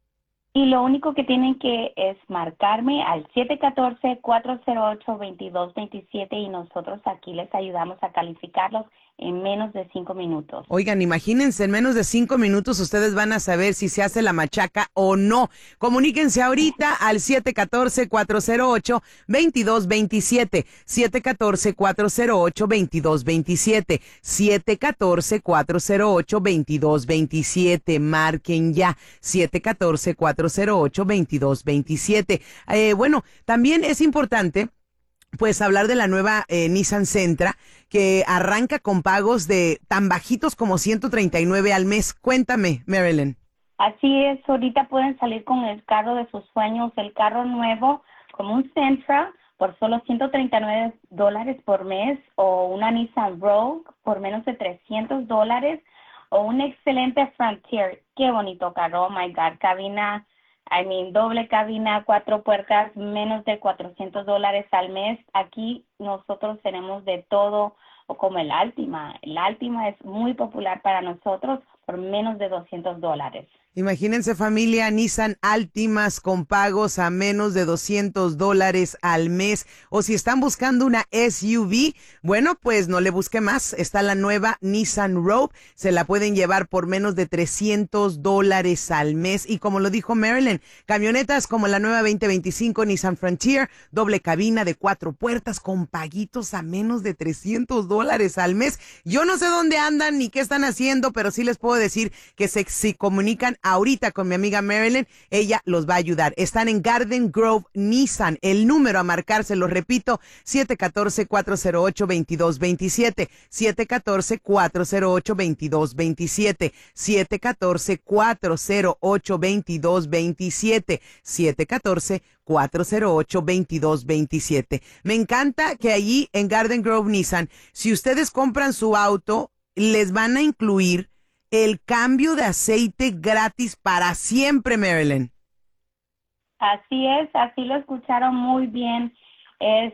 Y lo único que tienen que es marcarme al siete uno cuatro, cuatro cero ocho, dos dos dos siete y nosotros aquí les ayudamos a calificarlos en menos de cinco minutos. Oigan, imagínense, en menos de cinco minutos ustedes van a saber si se hace la machaca o no. Comuníquense ahorita al siete uno cuatro, cuatro cero ocho, dos dos dos siete, siete uno cuatro, cuatro cero ocho, dos dos dos siete, siete uno cuatro, cuatro cero ocho, dos dos dos siete. Marquen ya, siete uno cuatro, cuatro cero ocho, dos dos dos siete. Eh, bueno, también es importante pues hablar de la nueva eh, Nissan Sentra, que arranca con pagos de tan bajitos como ciento treinta y nueve al mes. Cuéntame, Marilyn. Así es, ahorita pueden salir con el carro de sus sueños, el carro nuevo, como un Sentra, por solo ciento treinta y nueve dólares por mes, o una Nissan Rogue por menos de trescientos dólares, o un excelente Frontier. Qué bonito carro, oh my God, cabina, I mean, doble cabina, cuatro puertas, menos de cuatrocientos dólares al mes. Aquí nosotros tenemos de todo, o como el Altima. El Altima es muy popular para nosotros por menos de doscientos dólares. Imagínense, familia, Nissan Altimas con pagos a menos de doscientos dólares al mes. O si están buscando una S U V, bueno, pues no le busque más. Está la nueva Nissan Rogue. Se la pueden llevar por menos de trescientos dólares al mes. Y como lo dijo Marilyn, camionetas como la nueva veinte veinticinco Nissan Frontier, doble cabina de cuatro puertas con paguitos a menos de trescientos dólares al mes. Yo no sé dónde andan ni qué están haciendo, pero sí les puedo decir que se, si comunican ahorita con mi amiga Marilyn, ella los va a ayudar. Están en Garden Grove Nissan. El número a marcar, se lo repito, siete uno cuatro, cuatro cero ocho, dos dos dos siete, siete uno cuatro, cuatro cero ocho, dos dos dos siete, siete uno cuatro, cuatro cero ocho, dos dos dos siete, siete uno cuatro, cuatro cero ocho, dos dos dos siete. Me encanta que allí en Garden Grove Nissan, si ustedes compran su auto, les van a incluir el cambio de aceite gratis para siempre, Marilyn. Así es, así lo escucharon muy bien. Es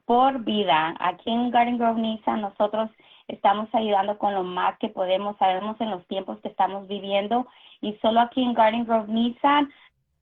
por vida. Aquí en Garden Grove Nissan nosotros estamos ayudando con lo más que podemos. Sabemos en los tiempos que estamos viviendo y solo aquí en Garden Grove Nissan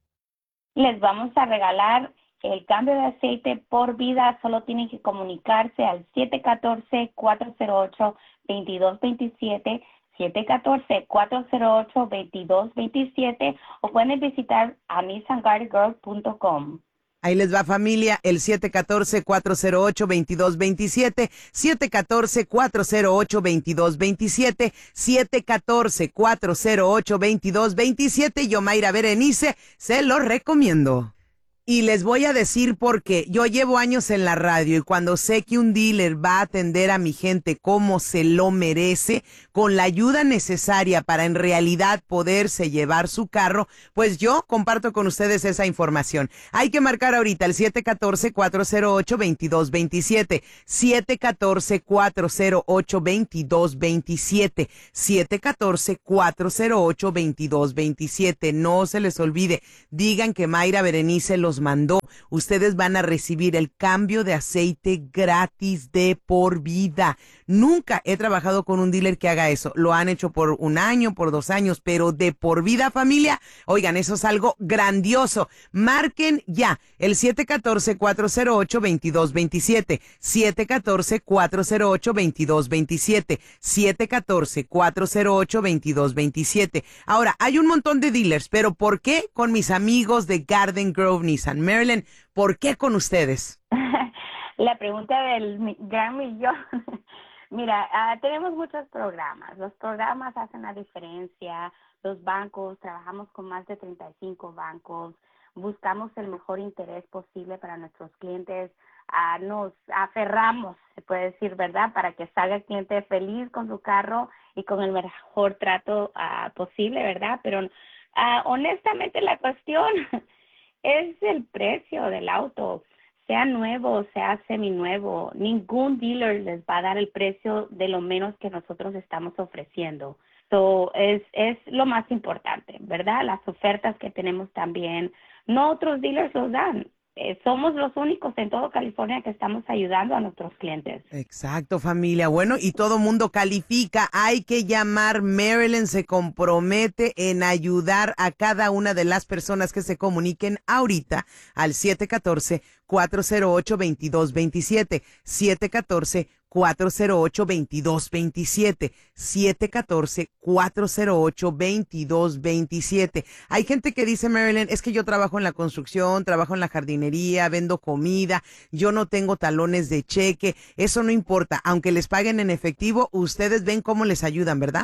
les vamos a regalar el cambio de aceite por vida. Solo tienen que comunicarse al siete uno cuatro, cuatro cero ocho, dos dos dos siete, siete uno cuatro, cuatro cero ocho, dos dos dos siete o pueden visitar a nissan garden grove punto com. Ahí les va, familia, el siete uno cuatro, cuatro cero ocho, dos dos dos siete, siete uno cuatro, cuatro cero ocho, dos dos dos siete, siete uno cuatro, cuatro cero ocho, dos dos dos siete. Yo, Mayra Berenice, se los recomiendo. Y les voy a decir por qué. Yo llevo años en la radio y cuando sé que un dealer va a atender a mi gente como se lo merece, con la ayuda necesaria para en realidad poderse llevar su carro, pues yo comparto con ustedes esa información. Hay que marcar ahorita el siete uno cuatro, cuatro cero ocho, dos dos dos siete, siete uno cuatro, cuatro cero ocho, dos dos dos siete, siete uno cuatro, cuatro cero ocho, dos dos dos siete. No se les olvide, digan que Mayra Berenice los mandó. Ustedes van a recibir el cambio de aceite gratis de por vida. Nunca he trabajado con un dealer que haga eso. Lo han hecho por un año, por dos años, pero de por vida, familia. Oigan, eso es algo grandioso. Marquen ya el siete uno cuatro, cuatro cero ocho, dos dos dos siete, siete uno cuatro, cuatro cero ocho, dos dos dos siete, siete uno cuatro, cuatro cero ocho, dos dos dos siete. Ahora, hay un montón de dealers, pero ¿por qué con mis amigos de Garden Grove Nissan? Marilyn, ¿por qué con ustedes? La pregunta del gran millón. Mira, uh, tenemos muchos programas. Los programas hacen la diferencia. Los bancos, trabajamos con más de treinta y cinco bancos. Buscamos el mejor interés posible para nuestros clientes. Uh, nos aferramos, se puede decir, ¿verdad? Para que salga el cliente feliz con su carro y con el mejor trato uh, posible, ¿verdad? Pero uh, honestamente la cuestión es el precio del auto. Sea nuevo, sea seminuevo, ningún dealer les va a dar el precio de lo menos que nosotros estamos ofreciendo. So, es, es lo más importante, ¿verdad? Las ofertas que tenemos también, no otros dealers los dan. Eh, somos los únicos en todo California que estamos ayudando a nuestros clientes. Exacto, familia. Bueno, y todo mundo califica. Hay que llamar. Marilyn se compromete en ayudar a cada una de las personas que se comuniquen ahorita al siete uno cuatro, cuatro cero ocho, dos dos dos siete, siete uno cuatro, cuatro cero ocho, dos dos dos siete, siete uno cuatro, cuatro cero ocho, dos dos dos siete. Hay gente que dice, Marilyn, es que yo trabajo en la construcción, trabajo en la jardinería, vendo comida, yo no tengo talones de cheque. Eso no importa, aunque les paguen en efectivo, ustedes ven cómo les ayudan, ¿verdad?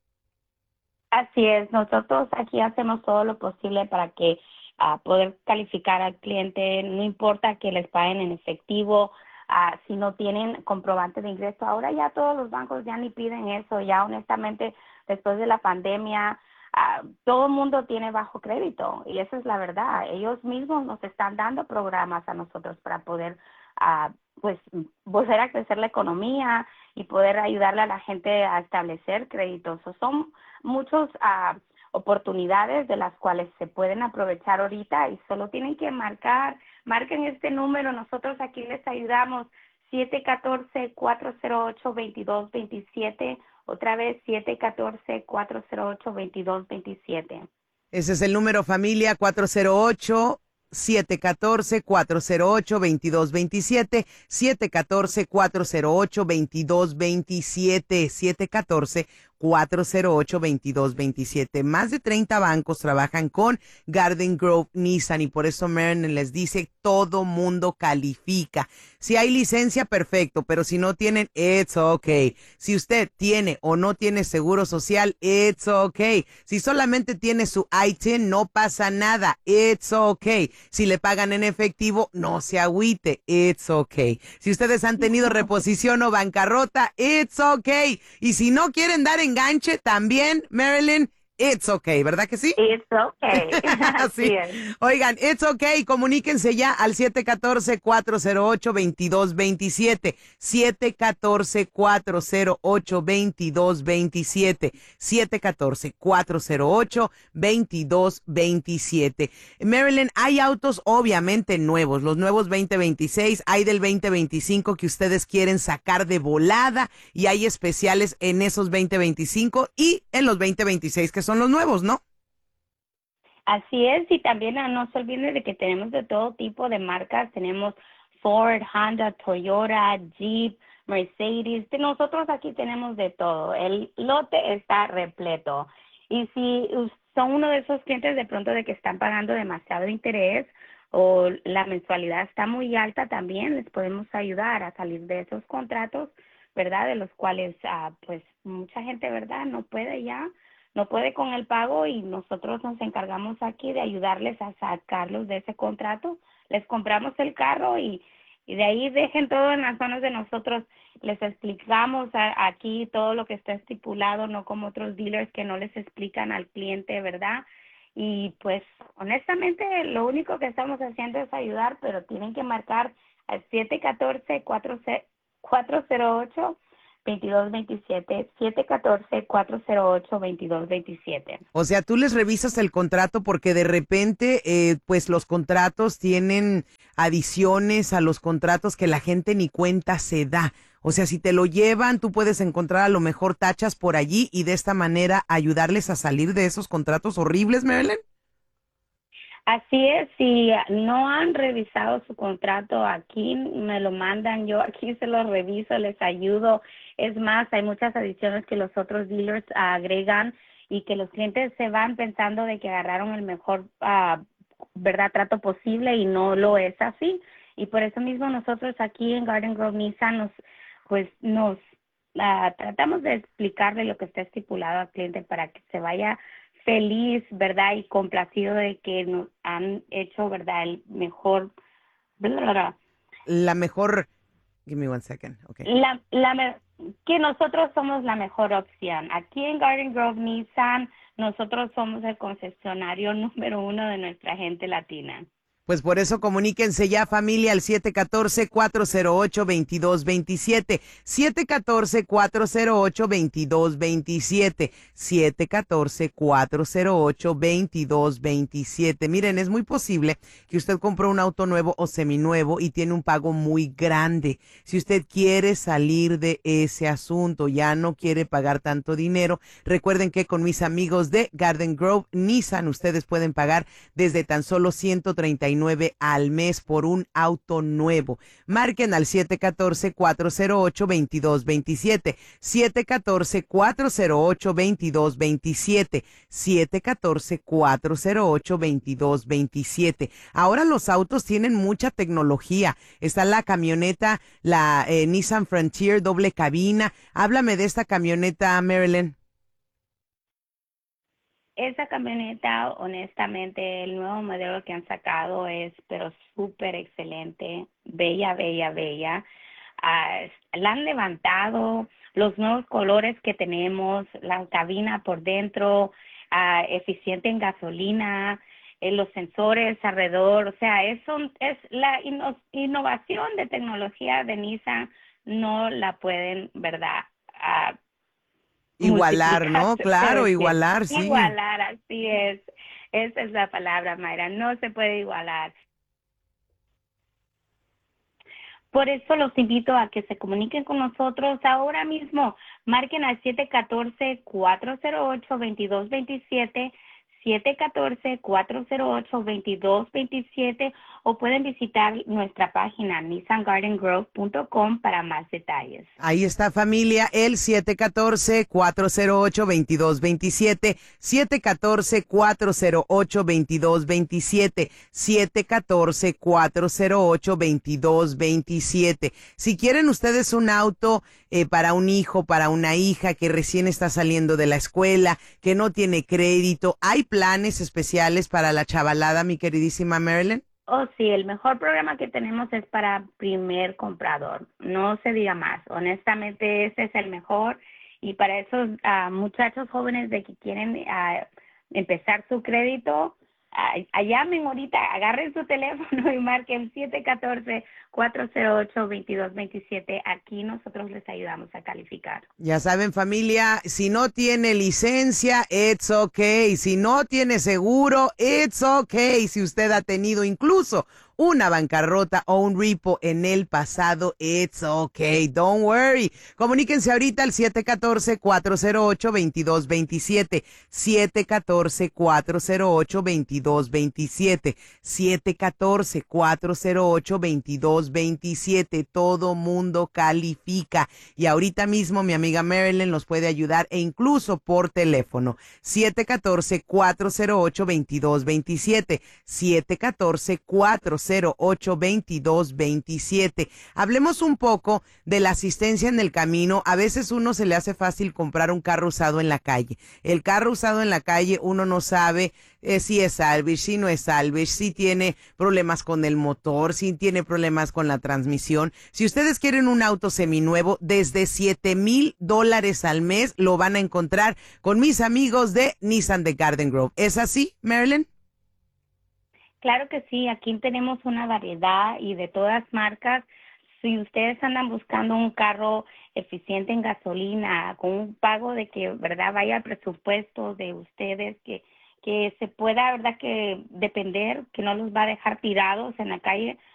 Así es, nosotros aquí hacemos todo lo posible para que uh, poder calificar al cliente, no importa que les paguen en efectivo. Uh, si no tienen comprobante de ingreso, ahora ya todos los bancos ya ni piden eso, ya honestamente después de la pandemia uh, todo el mundo tiene bajo crédito y esa es la verdad. Ellos mismos nos están dando programas a nosotros para poder uh, pues volver a crecer la economía y poder ayudarle a la gente a establecer créditos. So, son muchos uh, oportunidades de las cuales se pueden aprovechar ahorita y solo tienen que marcar, marquen este número, nosotros aquí les ayudamos, siete uno cuatro, cuatro cero ocho, dos dos dos siete, otra vez siete uno cuatro, cuatro cero ocho, dos dos dos siete. Ese es el número, familia, cuatro cero ocho, siete uno cuatro, cuatro cero ocho, dos dos dos siete, siete uno cuatro, cuatro cero ocho, dos dos dos siete, siete uno cuatro, cuatro cero ocho, dos dos dos siete. Más de treinta bancos trabajan con Garden Grove Nissan y por eso Marilyn les dice, todo mundo califica. Si hay licencia, perfecto, pero si no tienen, it's okay. Si usted tiene o no tiene seguro social, it's okay. Si solamente tiene su I T I N, no pasa nada, it's okay. Si le pagan en efectivo, no se agüite, it's okay. Si ustedes han tenido reposición o bancarrota, it's okay. Y si no quieren dar enganche, también, Marilyn, It's okay, ¿verdad que sí? It's okay. Así Sí. es. Oigan, it's okay, comuníquense ya al siete uno cuatro, cuatro cero ocho, dos dos dos siete, siete uno cuatro, cuatro cero ocho, dos dos dos siete, siete uno cuatro, cuatro cero ocho, dos dos dos siete. Marilyn, hay autos obviamente nuevos, los nuevos veinte veintiséis, hay del veinte veinticinco que ustedes quieren sacar de volada y hay especiales en esos veinte veinticinco y en los veinte veintiséis que son los nuevos, ¿no? Así es, y también ah, no se olviden de que tenemos de todo tipo de marcas. Tenemos Ford, Honda, Toyota, Jeep, Mercedes. De nosotros aquí tenemos de todo. El lote está repleto. Y si son uno de esos clientes de pronto de que están pagando demasiado interés o la mensualidad está muy alta, también les podemos ayudar a salir de esos contratos, ¿verdad? De los cuales ah, pues mucha gente, ¿verdad? No puede ya. No puede con el pago y nosotros nos encargamos aquí de ayudarles a sacarlos de ese contrato. Les compramos el carro y, y de ahí dejen todo en las manos de nosotros. Les explicamos a, aquí todo lo que está estipulado, no como otros dealers que no les explican al cliente, ¿verdad? Y pues honestamente lo único que estamos haciendo es ayudar, pero tienen que marcar al siete uno cuatro, cuatro cero ocho, dos dos dos siete, siete uno cuatro, cuatro cero ocho, dos dos dos siete. O sea, tú les revisas el contrato porque de repente, eh, pues los contratos tienen adiciones a los contratos que la gente ni cuenta se da. O sea, si te lo llevan, tú puedes encontrar a lo mejor tachas por allí y de esta manera ayudarles a salir de esos contratos horribles, Marilyn. Así es, si no han revisado su contrato aquí, me lo mandan, yo aquí se lo reviso, les ayudo. Es más, hay muchas adiciones que los otros dealers agregan y que los clientes se van pensando de que agarraron el mejor uh, verdad trato posible y no lo es así. Y por eso mismo nosotros aquí en Garden Grove Nissan nos, pues nos uh, tratamos de explicarle lo que está estipulado al cliente para que se vaya feliz, ¿verdad? Y complacido de que nos han hecho, ¿verdad? El mejor... Bla, bla, bla. La mejor... Give me one second. Okay. La, la, me- que nosotros somos la mejor opción. Aquí en Garden Grove Nissan, nosotros somos el concesionario número uno de nuestra gente latina. Pues por eso comuníquense ya, familia, al siete uno cuatro, cuatro cero ocho, dos dos dos siete, siete uno cuatro, cuatro cero ocho, dos dos dos siete, siete uno cuatro, cuatro cero ocho, dos dos dos siete. Miren, es muy posible que usted compró un auto nuevo o seminuevo y tiene un pago muy grande. Si usted quiere salir de ese asunto, ya no quiere pagar tanto dinero, recuerden que con mis amigos de Garden Grove Nissan, ustedes pueden pagar desde tan solo ciento treinta y nueve al mes por un auto nuevo. Marquen al siete uno cuatro, cuatro cero ocho, dos dos dos siete, siete uno cuatro, cuatro cero ocho, dos dos dos siete, siete uno cuatro, cuatro cero ocho, dos dos dos siete. Ahora los autos tienen mucha tecnología. Está la camioneta, la eh, Nissan Frontier doble cabina. Háblame de esta camioneta, Marilyn. Esa camioneta, honestamente, el nuevo modelo que han sacado es, pero súper excelente, bella, bella, bella. Uh, la han levantado, los nuevos colores que tenemos, la cabina por dentro, uh, eficiente en gasolina, eh, los sensores alrededor, o sea, es, un, es la ino- innovación de tecnología de Nissan, no la pueden, ¿verdad?, uh, Igualar, ¿no? multiplicarse, Claro, pero sí, igualar, sí. Igualar, así es. Esa es la palabra, Mayra. No se puede igualar. Por eso los invito a que se comuniquen con nosotros ahora mismo. Marquen al siete uno cuatro, cuatro cero ocho, dos dos dos siete, siete uno cuatro, cuatro cero ocho, dos dos dos siete o pueden visitar nuestra página nissan garden grove punto com para más detalles. Ahí está, familia, el siete uno cuatro, cuatro cero ocho, dos dos dos siete, siete uno cuatro, cuatro cero ocho, dos dos dos siete, siete uno cuatro, cuatro cero ocho, dos dos dos siete. Si quieren ustedes un auto eh, para un hijo, para una hija que recién está saliendo de la escuela, que no tiene crédito, ¿hay planes especiales para la chavalada, mi queridísima Marilyn? Oh, sí, el mejor programa que tenemos es para primer comprador. No se diga más. Honestamente, ese es el mejor Y para esos ah, muchachos jóvenes de que quieren ah, empezar su crédito, ah, llamen ahorita, agarren su teléfono y marquen siete uno cuatro, cuatro cero ocho, dos dos dos siete. Aquí nosotros les ayudamos a calificar. Ya saben, familia, si no tiene licencia, it's okay. Si no tiene seguro, it's okay. Si usted ha tenido incluso una bancarrota o un repo en el pasado, it's okay. Don't worry. Comuníquense ahorita al siete uno cuatro, cuatro cero ocho, dos dos dos siete. siete uno cuatro, cuatro cero ocho, dos dos dos siete. siete uno cuatro, cuatro cero ocho, dos dos dos siete. Todo mundo califica. Y ahorita mismo mi amiga Marilyn los puede ayudar e incluso por teléfono. siete uno cuatro, cuatro cero ocho, dos dos dos siete. siete uno cuatro, cuatro cero ocho, dos dos dos siete. Hablemos un poco de la asistencia en el camino. A veces uno se le hace fácil comprar un carro usado en la calle. El carro usado en la calle uno no sabe eh, si es salvage, si no es salvage, si tiene problemas con el motor, si tiene problemas con la transmisión. Si ustedes quieren un auto seminuevo, desde siete mil dólares al mes lo van a encontrar con mis amigos de Nissan de Garden Grove. ¿Es así, Marilyn? Claro que sí, aquí tenemos una variedad y de todas marcas. Si ustedes andan buscando un carro eficiente en gasolina, con un pago de que, verdad, vaya al presupuesto de ustedes, que, que se pueda, verdad, que depender, que no los va a dejar tirados en la calle,